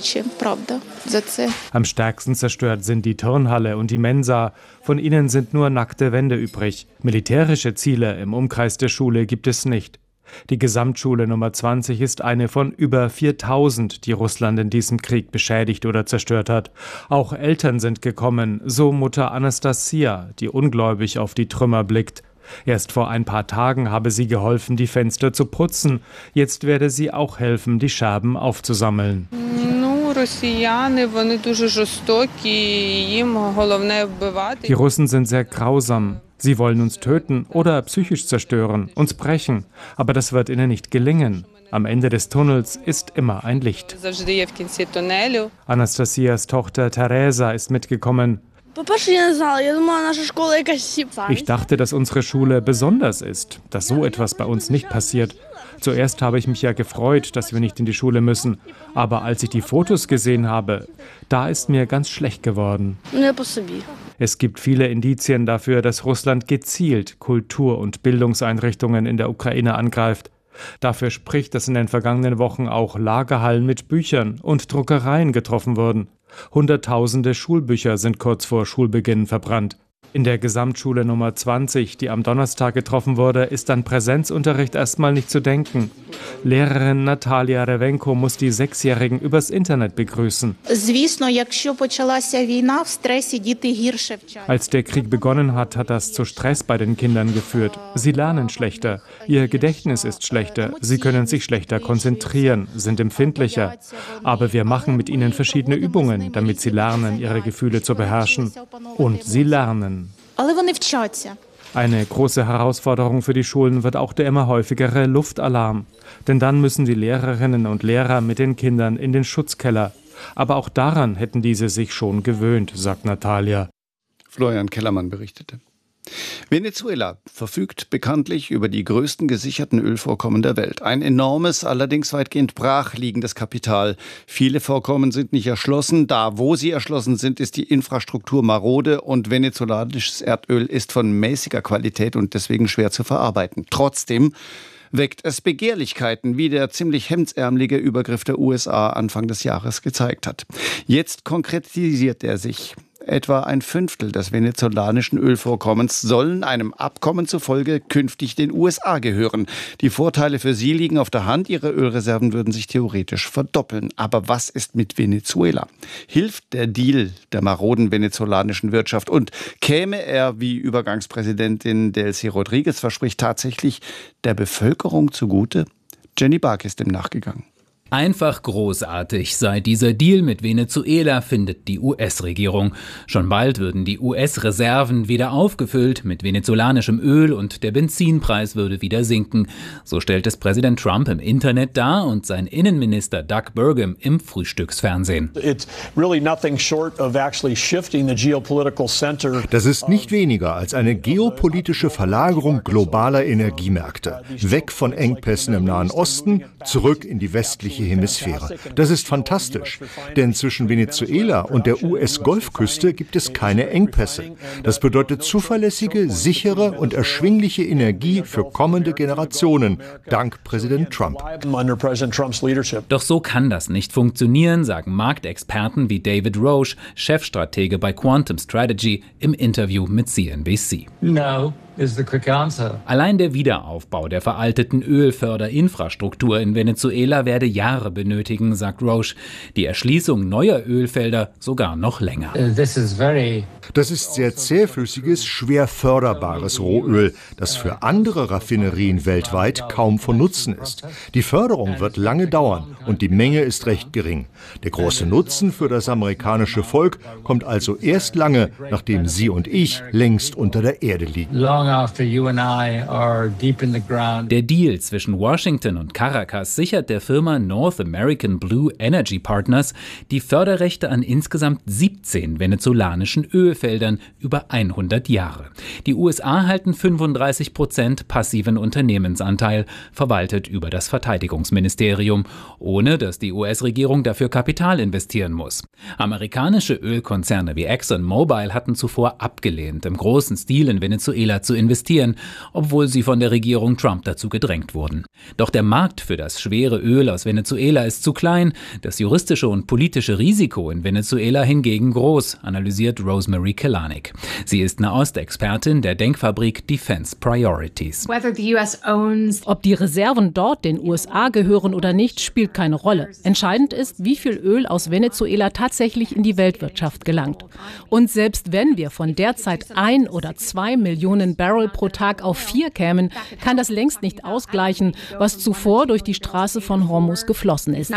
Am stärksten zerstört sind die Turnhalle und die Mensa. Von ihnen sind nur nackte Wände übrig. Militärische Ziele im Umkreis der Schule gibt es nicht. Die Gesamtschule Nummer 20 ist eine von über 4000, die Russland in diesem Krieg beschädigt oder zerstört hat. Auch Eltern sind gekommen, so Mutter Anastasia, die ungläubig auf die Trümmer blickt. Erst vor ein paar Tagen habe sie geholfen, die Fenster zu putzen. Jetzt werde sie auch helfen, die Scherben aufzusammeln. Die Russen sind sehr grausam. Sie wollen uns töten oder psychisch zerstören, uns brechen. Aber das wird ihnen nicht gelingen. Am Ende des Tunnels ist immer ein Licht. Anastasias Tochter Teresa ist mitgekommen. Ich dachte, dass unsere Schule besonders ist, dass so etwas bei uns nicht passiert. Zuerst habe ich mich ja gefreut, dass wir nicht in die Schule müssen. Aber als ich die Fotos gesehen habe, da ist mir ganz schlecht geworden. Es gibt viele Indizien dafür, dass Russland gezielt Kultur- und Bildungseinrichtungen in der Ukraine angreift. Dafür spricht, dass in den vergangenen Wochen auch Lagerhallen mit Büchern und Druckereien getroffen wurden. Hunderttausende Schulbücher sind kurz vor Schulbeginn verbrannt. In der Gesamtschule Nummer 20, die am Donnerstag getroffen wurde, ist an Präsenzunterricht erstmal nicht zu denken. Lehrerin Natalia Rewenko muss die Sechsjährigen übers Internet begrüßen. Als der Krieg begonnen hat, hat das zu Stress bei den Kindern geführt. Sie lernen schlechter, ihr Gedächtnis ist schlechter, sie können sich schlechter konzentrieren, sind empfindlicher. Aber wir machen mit ihnen verschiedene Übungen, damit sie lernen, ihre Gefühle zu beherrschen. Und sie lernen. Eine große Herausforderung für die Schulen wird auch der immer häufigere Luftalarm. Denn dann müssen die Lehrerinnen und Lehrer mit den Kindern in den Schutzkeller. Aber auch daran hätten diese sich schon gewöhnt, sagt Natalia. Florian Kellermann berichtete. Venezuela verfügt bekanntlich über die größten gesicherten Ölvorkommen der Welt. Ein enormes, allerdings weitgehend brachliegendes Kapital. Viele Vorkommen sind nicht erschlossen. Da, wo sie erschlossen sind, ist die Infrastruktur marode und venezolanisches Erdöl ist von mäßiger Qualität und deswegen schwer zu verarbeiten. Trotzdem weckt es Begehrlichkeiten, wie der ziemlich hemdsärmelige Übergriff der USA Anfang des Jahres gezeigt hat. Jetzt konkretisiert er sich. Etwa ein Fünftel des venezolanischen Ölvorkommens sollen einem Abkommen zufolge künftig den USA gehören. Die Vorteile für sie liegen auf der Hand. Ihre Ölreserven würden sich theoretisch verdoppeln. Aber was ist mit Venezuela? Hilft der Deal der maroden venezolanischen Wirtschaft? Und käme er, wie Übergangspräsidentin Delcy Rodriguez verspricht, tatsächlich der Bevölkerung zugute? Jenny Bark ist dem nachgegangen. Einfach großartig sei dieser Deal mit Venezuela, findet die US-Regierung. Schon bald würden die US-Reserven wieder aufgefüllt mit venezolanischem Öl und der Benzinpreis würde wieder sinken. So stellt es Präsident Trump im Internet dar und sein Innenminister Doug Burgum im Frühstücksfernsehen. Das ist nicht weniger als eine geopolitische Verlagerung globaler Energiemärkte. Weg von Engpässen im Nahen Osten, zurück in die westliche Hemisphäre. Das ist fantastisch, denn zwischen Venezuela und der US-Golfküste gibt es keine Engpässe. Das bedeutet zuverlässige, sichere und erschwingliche Energie für kommende Generationen, dank Präsident Trump. Doch so kann das nicht funktionieren, sagen Marktexperten wie David Roche, Chefstratege bei Quantum Strategy, im Interview mit CNBC. No. Allein der Wiederaufbau der veralteten Ölförderinfrastruktur in Venezuela werde Jahre benötigen, sagt Roche. Die Erschließung neuer Ölfelder sogar noch länger. Das ist sehr zähflüssiges, schwer förderbares Rohöl, das für andere Raffinerien weltweit kaum von Nutzen ist. Die Förderung wird lange dauern und die Menge ist recht gering. Der große Nutzen für das amerikanische Volk kommt also erst lange, nachdem Sie und ich längst unter der Erde liegen. Der Deal zwischen Washington und Caracas sichert der Firma North American Blue Energy Partners die Förderrechte an insgesamt 17 venezolanischen Ölfeldern über 100 Jahre. Die USA halten 35% passiven Unternehmensanteil, verwaltet über das Verteidigungsministerium, ohne dass die US-Regierung dafür Kapital investieren muss. Amerikanische Ölkonzerne wie ExxonMobil hatten zuvor abgelehnt, im großen Stil in Venezuela zu investieren, obwohl sie von der Regierung Trump dazu gedrängt wurden. Doch der Markt für das schwere Öl aus Venezuela ist zu klein, das juristische und politische Risiko in Venezuela hingegen groß, analysiert Rosemary Kelanik. Sie ist Nahostexpertin der Denkfabrik Defense Priorities. Ob die Reserven dort den USA gehören oder nicht, spielt keine Rolle. Entscheidend ist, wie viel Öl aus Venezuela tatsächlich in die Weltwirtschaft gelangt. Und selbst wenn wir von derzeit 1 oder 2 Millionen Barrel pro Tag auf 4 kämen, kann das längst nicht ausgleichen, was zuvor durch die Straße von Hormuz geflossen ist.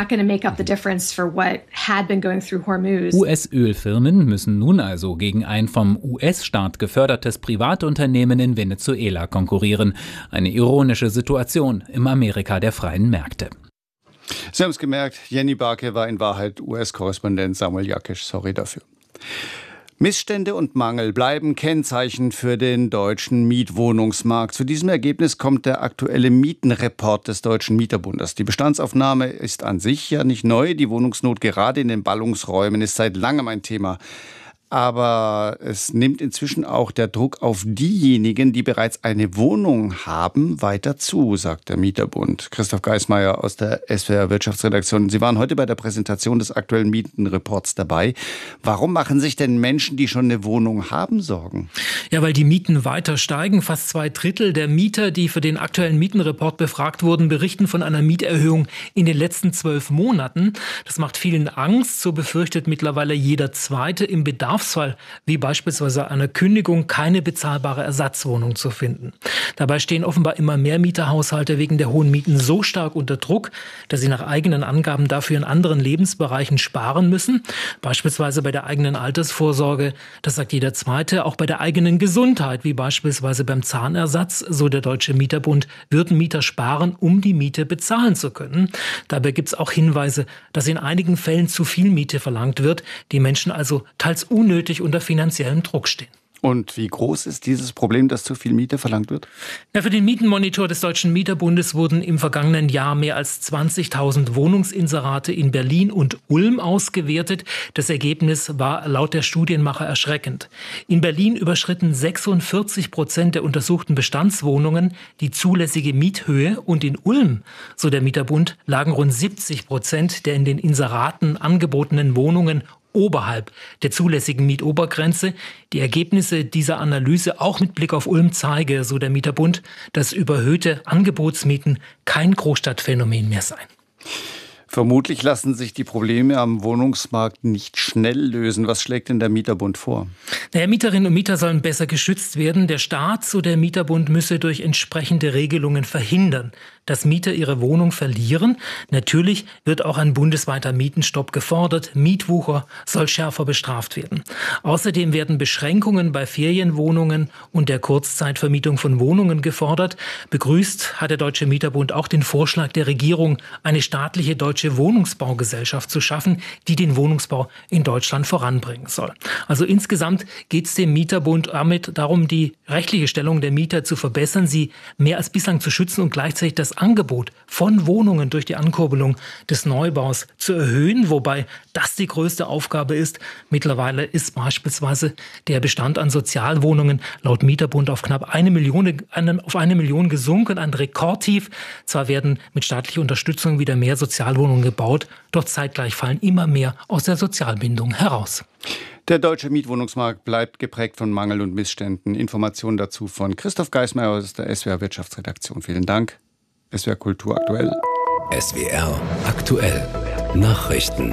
US-Ölfirmen müssen nun also gegen ein vom US-Staat gefördertes Privatunternehmen in Venezuela konkurrieren. Eine ironische Situation im Amerika der freien Märkte. Sie haben es gemerkt, Jenny Barke war in Wahrheit US-Korrespondent Samuel Jakisch. Sorry dafür. Missstände und Mangel bleiben Kennzeichen für den deutschen Mietwohnungsmarkt. Zu diesem Ergebnis kommt der aktuelle Mietenreport des Deutschen Mieterbundes. Die Bestandsaufnahme ist an sich ja nicht neu. Die Wohnungsnot gerade in den Ballungsräumen ist seit langem ein Thema. Aber es nimmt inzwischen auch der Druck auf diejenigen, die bereits eine Wohnung haben, weiter zu, sagt der Mieterbund. Christoph Geismeier aus der SWR Wirtschaftsredaktion. Sie waren heute bei der Präsentation des aktuellen Mietenreports dabei. Warum machen sich denn Menschen, die schon eine Wohnung haben, Sorgen? Ja, weil die Mieten weiter steigen. Fast 2/3 der Mieter, die für den aktuellen Mietenreport befragt wurden, berichten von einer Mieterhöhung in den letzten 12 Monaten. Das macht vielen Angst. So befürchtet mittlerweile jeder Zweite im Bedarfsfall, wie beispielsweise einer Kündigung, keine bezahlbare Ersatzwohnung zu finden. Dabei stehen offenbar immer mehr Mieterhaushalte wegen der hohen Mieten so stark unter Druck, dass sie nach eigenen Angaben dafür in anderen Lebensbereichen sparen müssen. Beispielsweise bei der eigenen Altersvorsorge, das sagt jeder Zweite, auch bei der eigenen Gesundheit, wie beispielsweise beim Zahnersatz, so der Deutsche Mieterbund, würden Mieter sparen, um die Miete bezahlen zu können. Dabei gibt es auch Hinweise, dass in einigen Fällen zu viel Miete verlangt wird, die Menschen also teils unnötig unter finanziellem Druck stehen. Und wie groß ist dieses Problem, dass zu viel Miete verlangt wird? Ja, für den Mietenmonitor des Deutschen Mieterbundes wurden im vergangenen Jahr mehr als 20.000 Wohnungsinserate in Berlin und Ulm ausgewertet. Das Ergebnis war laut der Studienmacher erschreckend. In Berlin überschritten 46% der untersuchten Bestandswohnungen die zulässige Miethöhe und in Ulm, so der Mieterbund, lagen rund 70% der in den Inseraten angebotenen Wohnungen oberhalb der zulässigen Mietobergrenze. Die Ergebnisse dieser Analyse auch mit Blick auf Ulm zeige, so der Mieterbund, dass überhöhte Angebotsmieten kein Großstadtphänomen mehr seien. Vermutlich lassen sich die Probleme am Wohnungsmarkt nicht schnell lösen. Was schlägt denn der Mieterbund vor? Naja, Mieterinnen und Mieter sollen besser geschützt werden. Der Staat, so der Mieterbund, müsse durch entsprechende Regelungen verhindern, dass Mieter ihre Wohnung verlieren. Natürlich wird auch ein bundesweiter Mietenstopp gefordert. Mietwucher soll schärfer bestraft werden. Außerdem werden Beschränkungen bei Ferienwohnungen und der Kurzzeitvermietung von Wohnungen gefordert. Begrüßt hat der Deutsche Mieterbund auch den Vorschlag der Regierung, eine staatliche deutsche Wohnungsbaugesellschaft zu schaffen, die den Wohnungsbau in Deutschland voranbringen soll. Also insgesamt geht es dem Mieterbund damit darum, die rechtliche Stellung der Mieter zu verbessern, sie mehr als bislang zu schützen und gleichzeitig das Angebot von Wohnungen durch die Ankurbelung des Neubaus zu erhöhen, wobei das die größte Aufgabe ist. Mittlerweile ist beispielsweise der Bestand an Sozialwohnungen laut Mieterbund auf knapp 1 Million gesunken, ein Rekordtief. Zwar werden mit staatlicher Unterstützung wieder mehr Sozialwohnungen gebaut, doch zeitgleich fallen immer mehr aus der Sozialbindung heraus. Der deutsche Mietwohnungsmarkt bleibt geprägt von Mangel und Missständen. Informationen dazu von Christoph Geismeier aus der SWR Wirtschaftsredaktion. Vielen Dank. SWR Kultur aktuell. SWR aktuell. Nachrichten.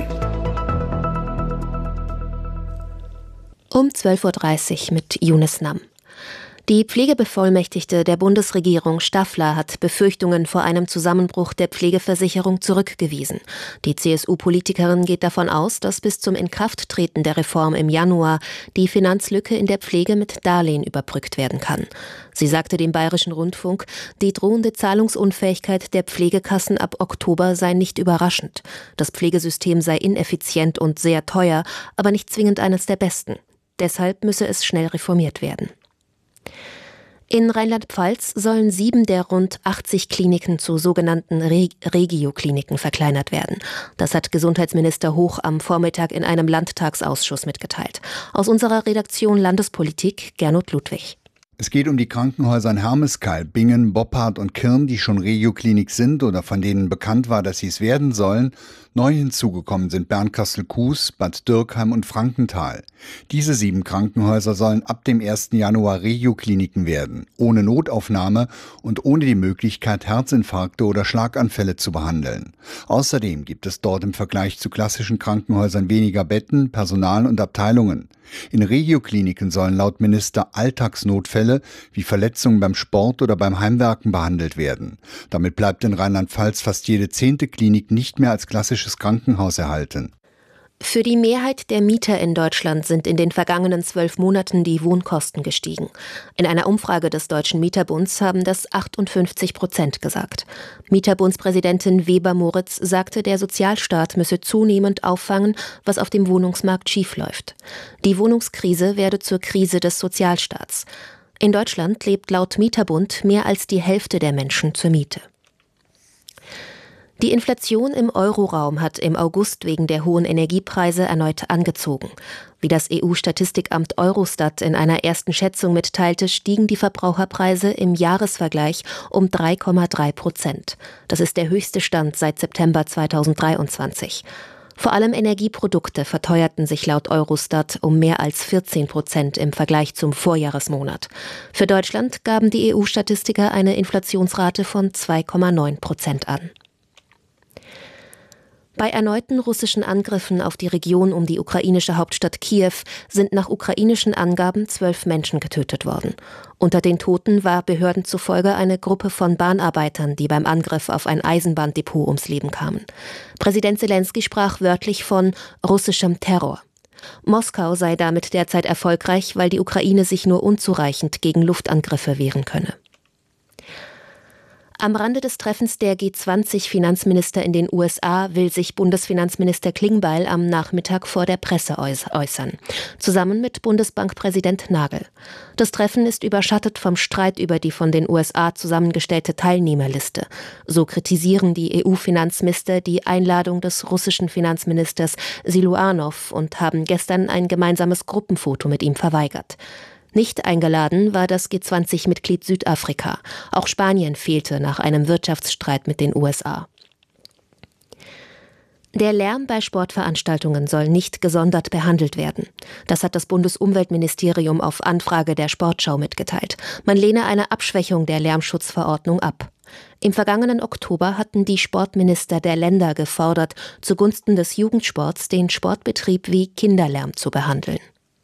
Um 12.30 Uhr mit Yunus Nam. Die Pflegebevollmächtigte der Bundesregierung Staffler hat Befürchtungen vor einem Zusammenbruch der Pflegeversicherung zurückgewiesen. Die CSU-Politikerin geht davon aus, dass bis zum Inkrafttreten der Reform im Januar die Finanzlücke in der Pflege mit Darlehen überbrückt werden kann. Sie sagte dem Bayerischen Rundfunk, die drohende Zahlungsunfähigkeit der Pflegekassen ab Oktober sei nicht überraschend. Das Pflegesystem sei ineffizient und sehr teuer, aber nicht zwingend eines der besten. Deshalb müsse es schnell reformiert werden. In Rheinland-Pfalz sollen 7 der rund 80 Kliniken zu sogenannten Regio-Kliniken verkleinert werden. Das hat Gesundheitsminister Hoch am Vormittag in einem Landtagsausschuss mitgeteilt. Aus unserer Redaktion Landespolitik Gernot Ludwig. Es geht um die Krankenhäuser in Hermeskeil, Bingen, Boppard und Kirn, die schon Regio-Klinik sind oder von denen bekannt war, dass sie es werden sollen. Neu hinzugekommen sind Bernkastel-Kues, Bad Dürkheim und Frankenthal. Diese 7 Krankenhäuser sollen ab dem 1. Januar Regio-Kliniken werden, ohne Notaufnahme und ohne die Möglichkeit, Herzinfarkte oder Schlaganfälle zu behandeln. Außerdem gibt es dort im Vergleich zu klassischen Krankenhäusern weniger Betten, Personal und Abteilungen. In Regio-Kliniken sollen laut Minister Alltagsnotfälle wie Verletzungen beim Sport oder beim Heimwerken behandelt werden. Damit bleibt in Rheinland-Pfalz fast jede 10. Klinik nicht mehr als klassisches Krankenhaus erhalten. Für die Mehrheit der Mieter in Deutschland sind in den vergangenen 12 Monaten die Wohnkosten gestiegen. In einer Umfrage des Deutschen Mieterbunds haben das 58% gesagt. Mieterbundspräsidentin Weber-Moritz sagte, der Sozialstaat müsse zunehmend auffangen, was auf dem Wohnungsmarkt schiefläuft. Die Wohnungskrise werde zur Krise des Sozialstaats. In Deutschland lebt laut Mieterbund mehr als die Hälfte der Menschen zur Miete. Die Inflation im Euroraum hat im August wegen der hohen Energiepreise erneut angezogen. Wie das EU-Statistikamt Eurostat in einer ersten Schätzung mitteilte, stiegen die Verbraucherpreise im Jahresvergleich um 3,3%. Das ist der höchste Stand seit September 2023. Vor allem Energieprodukte verteuerten sich laut Eurostat um mehr als 14% im Vergleich zum Vorjahresmonat. Für Deutschland gaben die EU-Statistiker eine Inflationsrate von 2,9% an. Bei erneuten russischen Angriffen auf die Region um die ukrainische Hauptstadt Kiew sind nach ukrainischen Angaben 12 Menschen getötet worden. Unter den Toten war Behörden zufolge eine Gruppe von Bahnarbeitern, die beim Angriff auf ein Eisenbahndepot ums Leben kamen. Präsident Selenskyj sprach wörtlich von russischem Terror. Moskau sei damit derzeit erfolgreich, weil die Ukraine sich nur unzureichend gegen Luftangriffe wehren könne. Am Rande des Treffens der G20-Finanzminister in den USA will sich Bundesfinanzminister Klingbeil am Nachmittag vor der Presse äußern, zusammen mit Bundesbankpräsident Nagel. Das Treffen ist überschattet vom Streit über die von den USA zusammengestellte Teilnehmerliste. So kritisieren die EU-Finanzminister die Einladung des russischen Finanzministers Siluanow und haben gestern ein gemeinsames Gruppenfoto mit ihm verweigert. Nicht eingeladen war das G20-Mitglied Südafrika. Auch Spanien fehlte nach einem Wirtschaftsstreit mit den USA. Der Lärm bei Sportveranstaltungen soll nicht gesondert behandelt werden. Das hat das Bundesumweltministerium auf Anfrage der Sportschau mitgeteilt. Man lehne eine Abschwächung der Lärmschutzverordnung ab. Im vergangenen Oktober hatten die Sportminister der Länder gefordert, zugunsten des Jugendsports den Sportbetrieb wie Kinderlärm zu behandeln.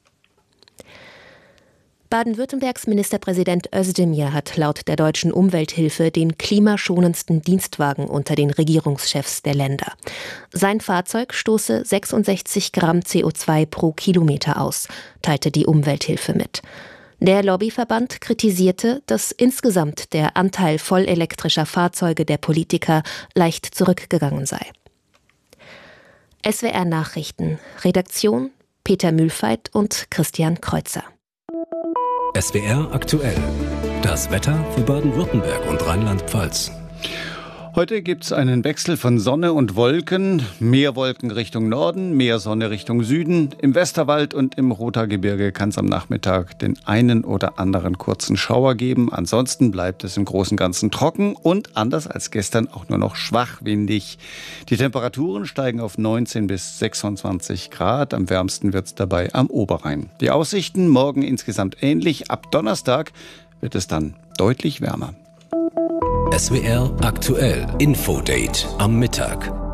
Baden-Württembergs Ministerpräsident Özdemir hat laut der Deutschen Umwelthilfe den klimaschonendsten Dienstwagen unter den Regierungschefs der Länder. Sein Fahrzeug stoße 66 Gramm CO2 pro Kilometer aus, teilte die Umwelthilfe mit. Der Lobbyverband kritisierte, dass insgesamt der Anteil vollelektrischer Fahrzeuge der Politiker leicht zurückgegangen sei. SWR Nachrichten, Redaktion Peter Mühlfeit und Christian Kreuzer. SWR aktuell. Das Wetter für Baden-Württemberg und Rheinland-Pfalz. Heute gibt es einen Wechsel von Sonne und Wolken. Mehr Wolken Richtung Norden, mehr Sonne Richtung Süden. Im Westerwald und im Rothaargebirge kann es am Nachmittag den einen oder anderen kurzen Schauer geben. Ansonsten bleibt es im Großen und Ganzen trocken und anders als gestern auch nur noch schwach windig. Die Temperaturen steigen auf 19 bis 26 Grad. Am wärmsten wird es dabei am Oberrhein. Die Aussichten morgen insgesamt ähnlich. Ab Donnerstag wird es dann deutlich wärmer. SWR aktuell. Infodate am Mittag.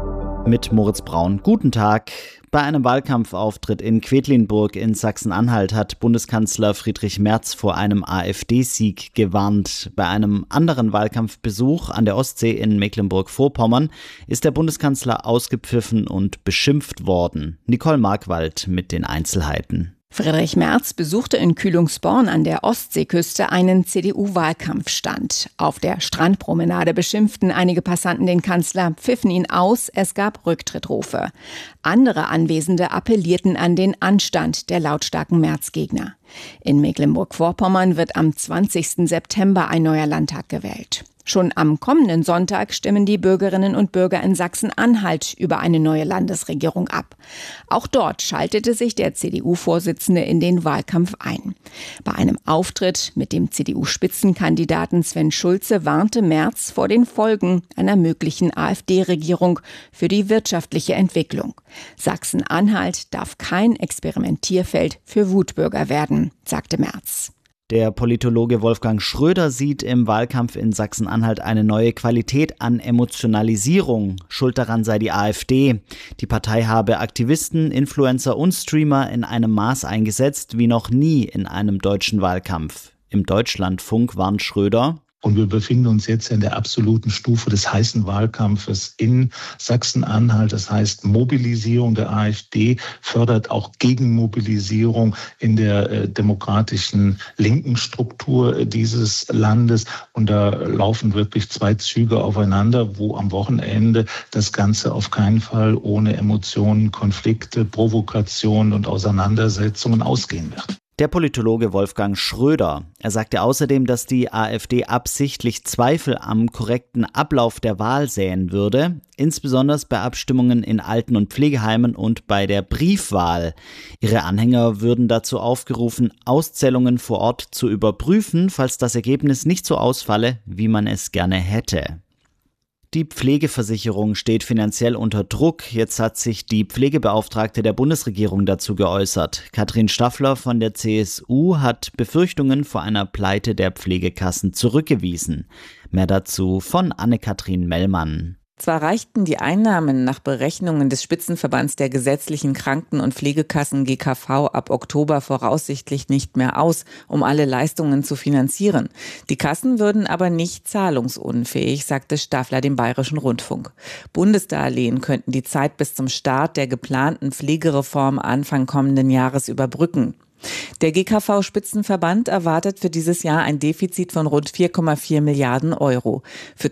Mit Moritz Braun. Guten Tag. Bei einem Wahlkampfauftritt in Quedlinburg in Sachsen-Anhalt hat Bundeskanzler Friedrich Merz vor einem AfD-Sieg gewarnt. Bei einem anderen Wahlkampfbesuch an der Ostsee in Mecklenburg-Vorpommern ist der Bundeskanzler ausgepfiffen und beschimpft worden. Nicole Markwald mit den Einzelheiten. Friedrich Merz besuchte in Kühlungsborn an der Ostseeküste einen CDU-Wahlkampfstand. Auf der Strandpromenade beschimpften einige Passanten den Kanzler, pfiffen ihn aus, es gab Rücktrittrufe. Andere Anwesende appellierten an den Anstand der lautstarken Merz-Gegner. In Mecklenburg-Vorpommern wird am 20. September ein neuer Landtag gewählt. Schon am kommenden Sonntag stimmen die Bürgerinnen und Bürger in Sachsen-Anhalt über eine neue Landesregierung ab. Auch dort schaltete sich der CDU-Vorsitzende in den Wahlkampf ein. Bei einem Auftritt mit dem CDU-Spitzenkandidaten Sven Schulze warnte Merz vor den Folgen einer möglichen AfD-Regierung für die wirtschaftliche Entwicklung. Sachsen-Anhalt darf kein Experimentierfeld für Wutbürger werden, sagte Merz. Der Politologe Wolfgang Schröder sieht im Wahlkampf in Sachsen-Anhalt eine neue Qualität an Emotionalisierung. Schuld daran sei die AfD. Die Partei habe Aktivisten, Influencer und Streamer in einem Maß eingesetzt wie noch nie in einem deutschen Wahlkampf. Im Deutschlandfunk warnt Schröder: Und wir befinden uns jetzt in der absoluten Stufe des heißen Wahlkampfes in Sachsen-Anhalt. Das heißt, Mobilisierung der AfD fördert auch Gegenmobilisierung in der demokratischen linken Struktur dieses Landes. Und da laufen wirklich zwei Züge aufeinander, wo am Wochenende das Ganze auf keinen Fall ohne Emotionen, Konflikte, Provokationen und Auseinandersetzungen ausgehen wird. Der Politologe Wolfgang Schröder. Er sagte außerdem, dass die AfD absichtlich Zweifel am korrekten Ablauf der Wahl säen würde, insbesondere bei Abstimmungen in Alten- und Pflegeheimen und bei der Briefwahl. Ihre Anhänger würden dazu aufgerufen, Auszählungen vor Ort zu überprüfen, falls das Ergebnis nicht so ausfalle, wie man es gerne hätte. Die Pflegeversicherung steht finanziell unter Druck. Jetzt hat sich die Pflegebeauftragte der Bundesregierung dazu geäußert. Katrin Staffler von der CSU hat Befürchtungen vor einer Pleite der Pflegekassen zurückgewiesen. Mehr dazu von Anne-Kathrin Mellmann. Zwar reichten die Einnahmen nach Berechnungen des Spitzenverbands der gesetzlichen Kranken- und Pflegekassen GKV ab Oktober voraussichtlich nicht mehr aus, um alle Leistungen zu finanzieren. Die Kassen würden aber nicht zahlungsunfähig, sagte Staffler dem Bayerischen Rundfunk. Bundesdarlehen könnten die Zeit bis zum Start der geplanten Pflegereform Anfang kommenden Jahres überbrücken. Der GKV-Spitzenverband erwartet für dieses Jahr ein Defizit von rund 4,4 Milliarden Euro. Für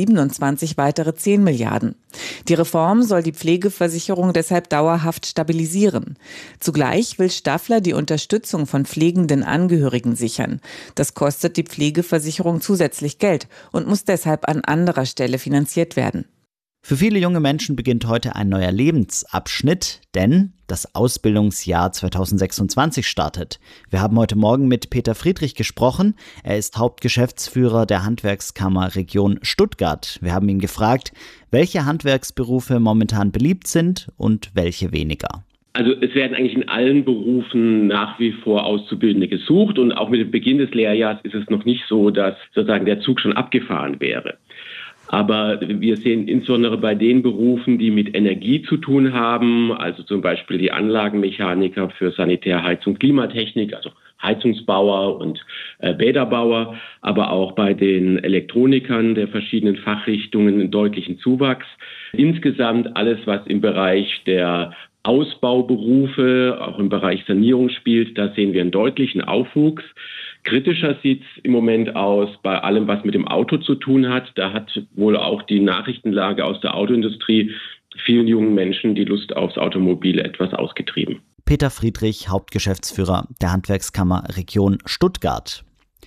2027 weitere 10 Milliarden. Die Reform soll die Pflegeversicherung deshalb dauerhaft stabilisieren. Zugleich will Staffler die Unterstützung von pflegenden Angehörigen sichern. Das kostet die Pflegeversicherung zusätzlich Geld und muss deshalb an anderer Stelle finanziert werden. Für viele junge Menschen beginnt heute ein neuer Lebensabschnitt, denn das Ausbildungsjahr 2026 startet. Wir haben heute Morgen mit Peter Friedrich gesprochen. Er ist Hauptgeschäftsführer der Handwerkskammer Region Stuttgart. Wir haben ihn gefragt, welche Handwerksberufe momentan beliebt sind und welche weniger. Also es werden eigentlich in allen Berufen nach wie vor Auszubildende gesucht und auch mit dem Beginn des Lehrjahres ist es noch nicht so, dass sozusagen der Zug schon abgefahren wäre. Aber wir sehen insbesondere bei den Berufen, die mit Energie zu tun haben, also zum Beispiel die Anlagenmechaniker für Sanitär, Heizung, Klimatechnik, also Heizungsbauer und Bäderbauer, aber auch bei den Elektronikern der verschiedenen Fachrichtungen einen deutlichen Zuwachs. Insgesamt alles, was im Bereich der Ausbauberufe, auch im Bereich Sanierung spielt, da sehen wir einen deutlichen Aufwuchs. Kritischer sieht es im Moment aus bei allem, was mit dem Auto zu tun hat. Da hat wohl auch die Nachrichtenlage aus der Autoindustrie vielen jungen Menschen die Lust aufs Automobil etwas ausgetrieben. Peter Friedrich, Hauptgeschäftsführer der Handwerkskammer Region Stuttgart.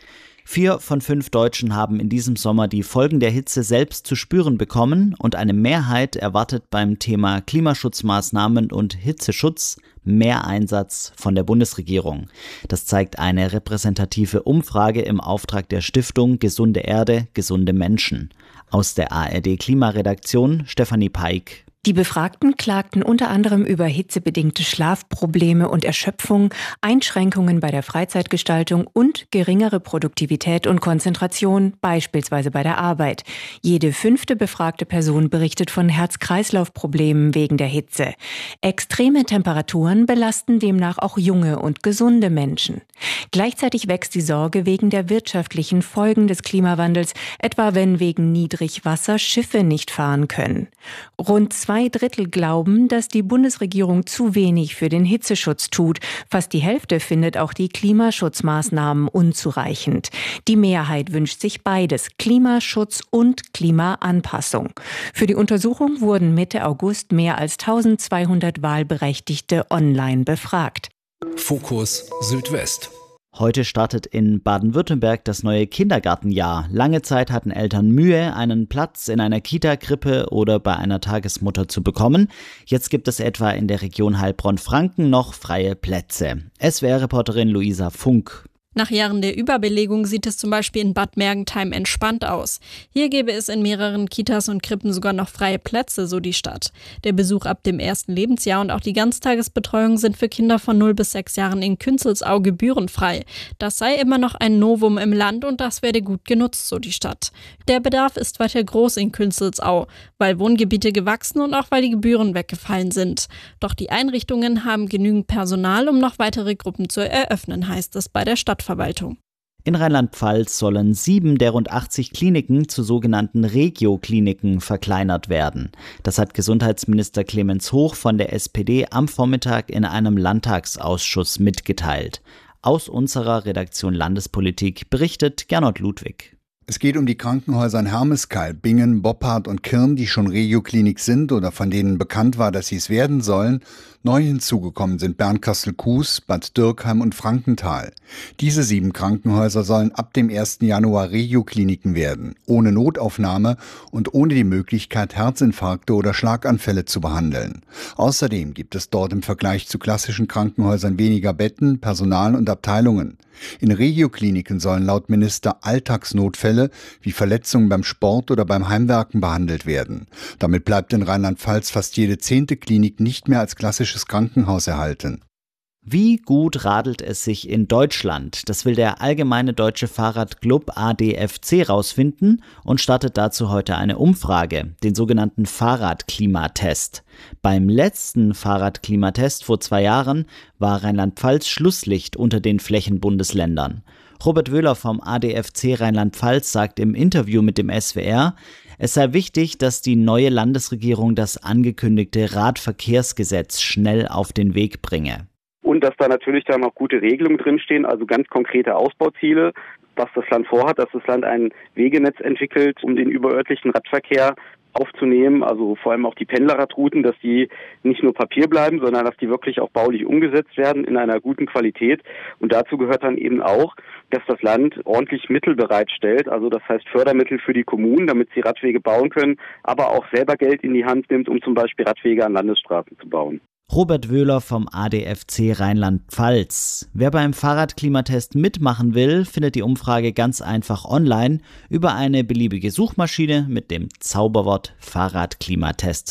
4 von 5 Deutschen haben in diesem Sommer die Folgen der Hitze selbst zu spüren bekommen und eine Mehrheit erwartet beim Thema Klimaschutzmaßnahmen und Hitzeschutz mehr Einsatz von der Bundesregierung. Das zeigt eine repräsentative Umfrage im Auftrag der Stiftung Gesunde Erde, gesunde Menschen. Aus der ARD Klimaredaktion Stefanie Peik Die Befragten klagten unter anderem über hitzebedingte Schlafprobleme und Erschöpfung, Einschränkungen bei der Freizeitgestaltung und geringere Produktivität und Konzentration, beispielsweise bei der Arbeit. Jede 5. befragte Person berichtet von Herz-Kreislauf-Problemen wegen der Hitze. Extreme Temperaturen belasten demnach auch junge und gesunde Menschen. Gleichzeitig wächst die Sorge wegen der wirtschaftlichen Folgen des Klimawandels, etwa wenn wegen Niedrigwasser Schiffe nicht fahren können. Rund 2/3 glauben, dass die Bundesregierung zu wenig für den Hitzeschutz tut. Fast die Hälfte findet auch die Klimaschutzmaßnahmen unzureichend. Die Mehrheit wünscht sich beides, Klimaschutz und Klimaanpassung. Für die Untersuchung wurden Mitte August mehr als 1200 Wahlberechtigte online befragt. Fokus Südwest. Heute startet in Baden-Württemberg das neue Kindergartenjahr. Lange Zeit hatten Eltern Mühe, einen Platz in einer Kita, Krippe oder bei einer Tagesmutter zu bekommen. Jetzt gibt es etwa in der Region Heilbronn-Franken noch freie Plätze. SWR-Reporterin Luisa Funk. Nach Jahren der Überbelegung sieht es zum Beispiel in Bad Mergentheim entspannt aus. Hier gäbe es in mehreren Kitas und Krippen sogar noch freie Plätze, so die Stadt. Der Besuch ab dem 1. Lebensjahr und auch die Ganztagesbetreuung sind für Kinder von 0 bis 6 Jahren in Künzelsau gebührenfrei. Das sei immer noch ein Novum im Land und das werde gut genutzt, so die Stadt. Der Bedarf ist weiter groß in Künzelsau, weil Wohngebiete gewachsen und auch weil die Gebühren weggefallen sind. Doch die Einrichtungen haben genügend Personal, um noch weitere Gruppen zu eröffnen, heißt es bei der Stadtverwaltung. In Rheinland-Pfalz sollen 7 der rund 80 Kliniken zu sogenannten Regio-Kliniken verkleinert werden. Das hat Gesundheitsminister Clemens Hoch von der SPD am Vormittag in einem Landtagsausschuss mitgeteilt. Aus unserer Redaktion Landespolitik berichtet Gernot Ludwig. Es geht um die Krankenhäuser in Hermeskeil, Bingen, Boppard und Kirn, die schon Regioklinik sind oder von denen bekannt war, dass sie es werden sollen. Neu hinzugekommen sind Bernkastel-Kues, Bad Dürkheim und Frankenthal. Diese 7 Krankenhäuser sollen ab dem 1. Januar Regiokliniken werden, ohne Notaufnahme und ohne die Möglichkeit, Herzinfarkte oder Schlaganfälle zu behandeln. Außerdem gibt es dort im Vergleich zu klassischen Krankenhäusern weniger Betten, Personal und Abteilungen. In Regiokliniken sollen laut Minister Alltagsnotfälle wie Verletzungen beim Sport oder beim Heimwerken behandelt werden. Damit bleibt in Rheinland-Pfalz fast jede 10. Klinik nicht mehr als klassisches Krankenhaus erhalten. Wie gut radelt es sich in Deutschland? Das will der Allgemeine Deutsche Fahrradclub ADFC rausfinden und startet dazu heute eine Umfrage, den sogenannten Fahrradklimatest. Beim letzten Fahrradklimatest vor 2 Jahren war Rheinland-Pfalz Schlusslicht unter den Flächenbundesländern. Robert Wöhler vom ADFC Rheinland-Pfalz sagt im Interview mit dem SWR, es sei wichtig, dass die neue Landesregierung das angekündigte Radverkehrsgesetz schnell auf den Weg bringe. Und dass da natürlich dann noch gute Regelungen drinstehen, also ganz konkrete Ausbauziele, was das Land vorhat, dass das Land ein Wegenetz entwickelt, um den überörtlichen Radverkehr aufzunehmen, also vor allem auch die Pendlerradrouten, dass die nicht nur Papier bleiben, sondern dass die wirklich auch baulich umgesetzt werden in einer guten Qualität. Und dazu gehört dann eben auch, dass das Land ordentlich Mittel bereitstellt, also das heißt Fördermittel für die Kommunen, damit sie Radwege bauen können, aber auch selber Geld in die Hand nimmt, um zum Beispiel Radwege an Landesstraßen zu bauen. Robert Wöhler vom ADFC Rheinland-Pfalz. Wer beim Fahrradklimatest mitmachen will, findet die Umfrage ganz einfach online über eine beliebige Suchmaschine mit dem Zauberwort Fahrradklimatest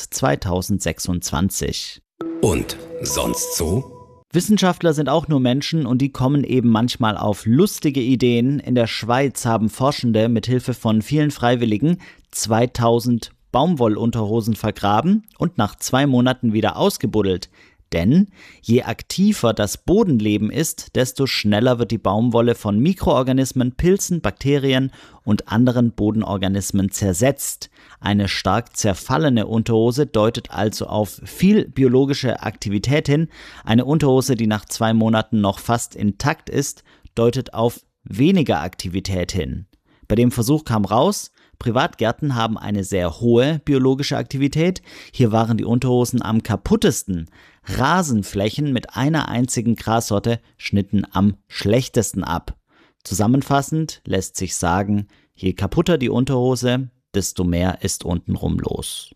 2026. Und sonst so? Wissenschaftler sind auch nur Menschen und die kommen eben manchmal auf lustige Ideen. In der Schweiz haben Forschende mit Hilfe von vielen Freiwilligen 2000 Baumwollunterhosen vergraben und nach 2 Monaten wieder ausgebuddelt. Denn je aktiver das Bodenleben ist, desto schneller wird die Baumwolle von Mikroorganismen, Pilzen, Bakterien und anderen Bodenorganismen zersetzt. Eine stark zerfallene Unterhose deutet also auf viel biologische Aktivität hin. Eine Unterhose, die nach 2 Monaten noch fast intakt ist, deutet auf weniger Aktivität hin. Bei dem Versuch kam raus, Privatgärten haben eine sehr hohe biologische Aktivität. Hier waren die Unterhosen am kaputtesten. Rasenflächen mit einer einzigen Grassorte schnitten am schlechtesten ab. Zusammenfassend lässt sich sagen, je kaputter die Unterhose, desto mehr ist untenrum los.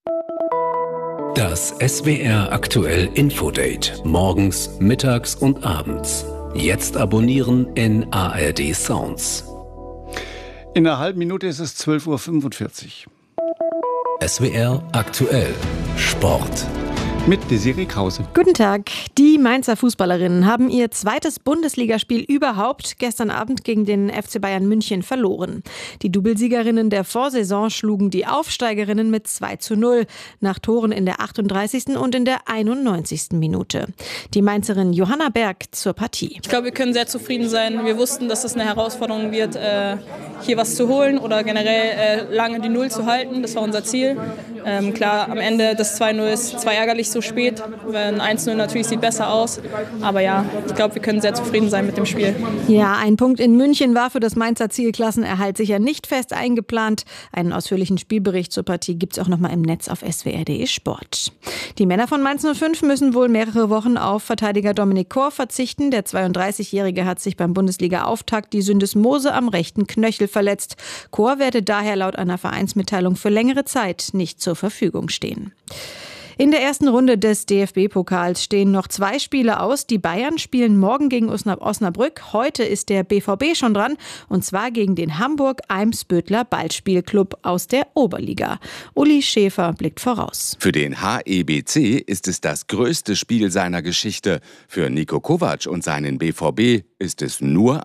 Das SWR aktuell Infodate. Morgens, mittags und abends. Jetzt abonnieren in ARD Sounds. In einer halben Minute ist es 12:45 Uhr. SWR aktuell. Sport. Mit Desiree Krause. Guten Tag. Die Mainzer Fußballerinnen haben ihr zweites Bundesligaspiel überhaupt gestern Abend gegen den FC Bayern München verloren. Die Doublesiegerinnen der Vorsaison schlugen die Aufsteigerinnen mit 2:0 nach Toren in der 38. und in der 91. Minute. Die Mainzerin Johanna Berg zur Partie. Ich glaube, wir können sehr zufrieden sein. Wir wussten, dass es eine Herausforderung wird, hier was zu holen oder generell lange die Null zu halten. Das war unser Ziel. Klar, am Ende das 2:0 ist zwar ärgerlich so spät, ein 1:0 natürlich sieht besser aus, aber ja, ich glaube, wir können sehr zufrieden sein mit dem Spiel. Ja, ein Punkt in München war für das Mainzer Ziel Klassenerhalt sicher nicht fest eingeplant. Einen ausführlichen Spielbericht zur Partie gibt es auch noch mal im Netz auf swr.de Sport. Die Männer von Mainz 05 müssen wohl mehrere Wochen auf Verteidiger Dominik Kor verzichten. Der 32-Jährige hat sich beim Bundesliga-Auftakt die Syndesmose am rechten Knöchel verletzt. Kor werde daher laut einer Vereinsmitteilung für längere Zeit nicht zur Verfügung stehen. In der ersten Runde des DFB-Pokals stehen noch 2 Spiele aus. Die Bayern spielen morgen gegen Osnabrück. Heute ist der BVB schon dran, und zwar gegen den Hamburg-Eimsbüttler Ballspielclub aus der Oberliga. Uli Schäfer blickt voraus. Für den HEBC ist es das größte Spiel seiner Geschichte. Für Niko Kovac und seinen BVB ist es nur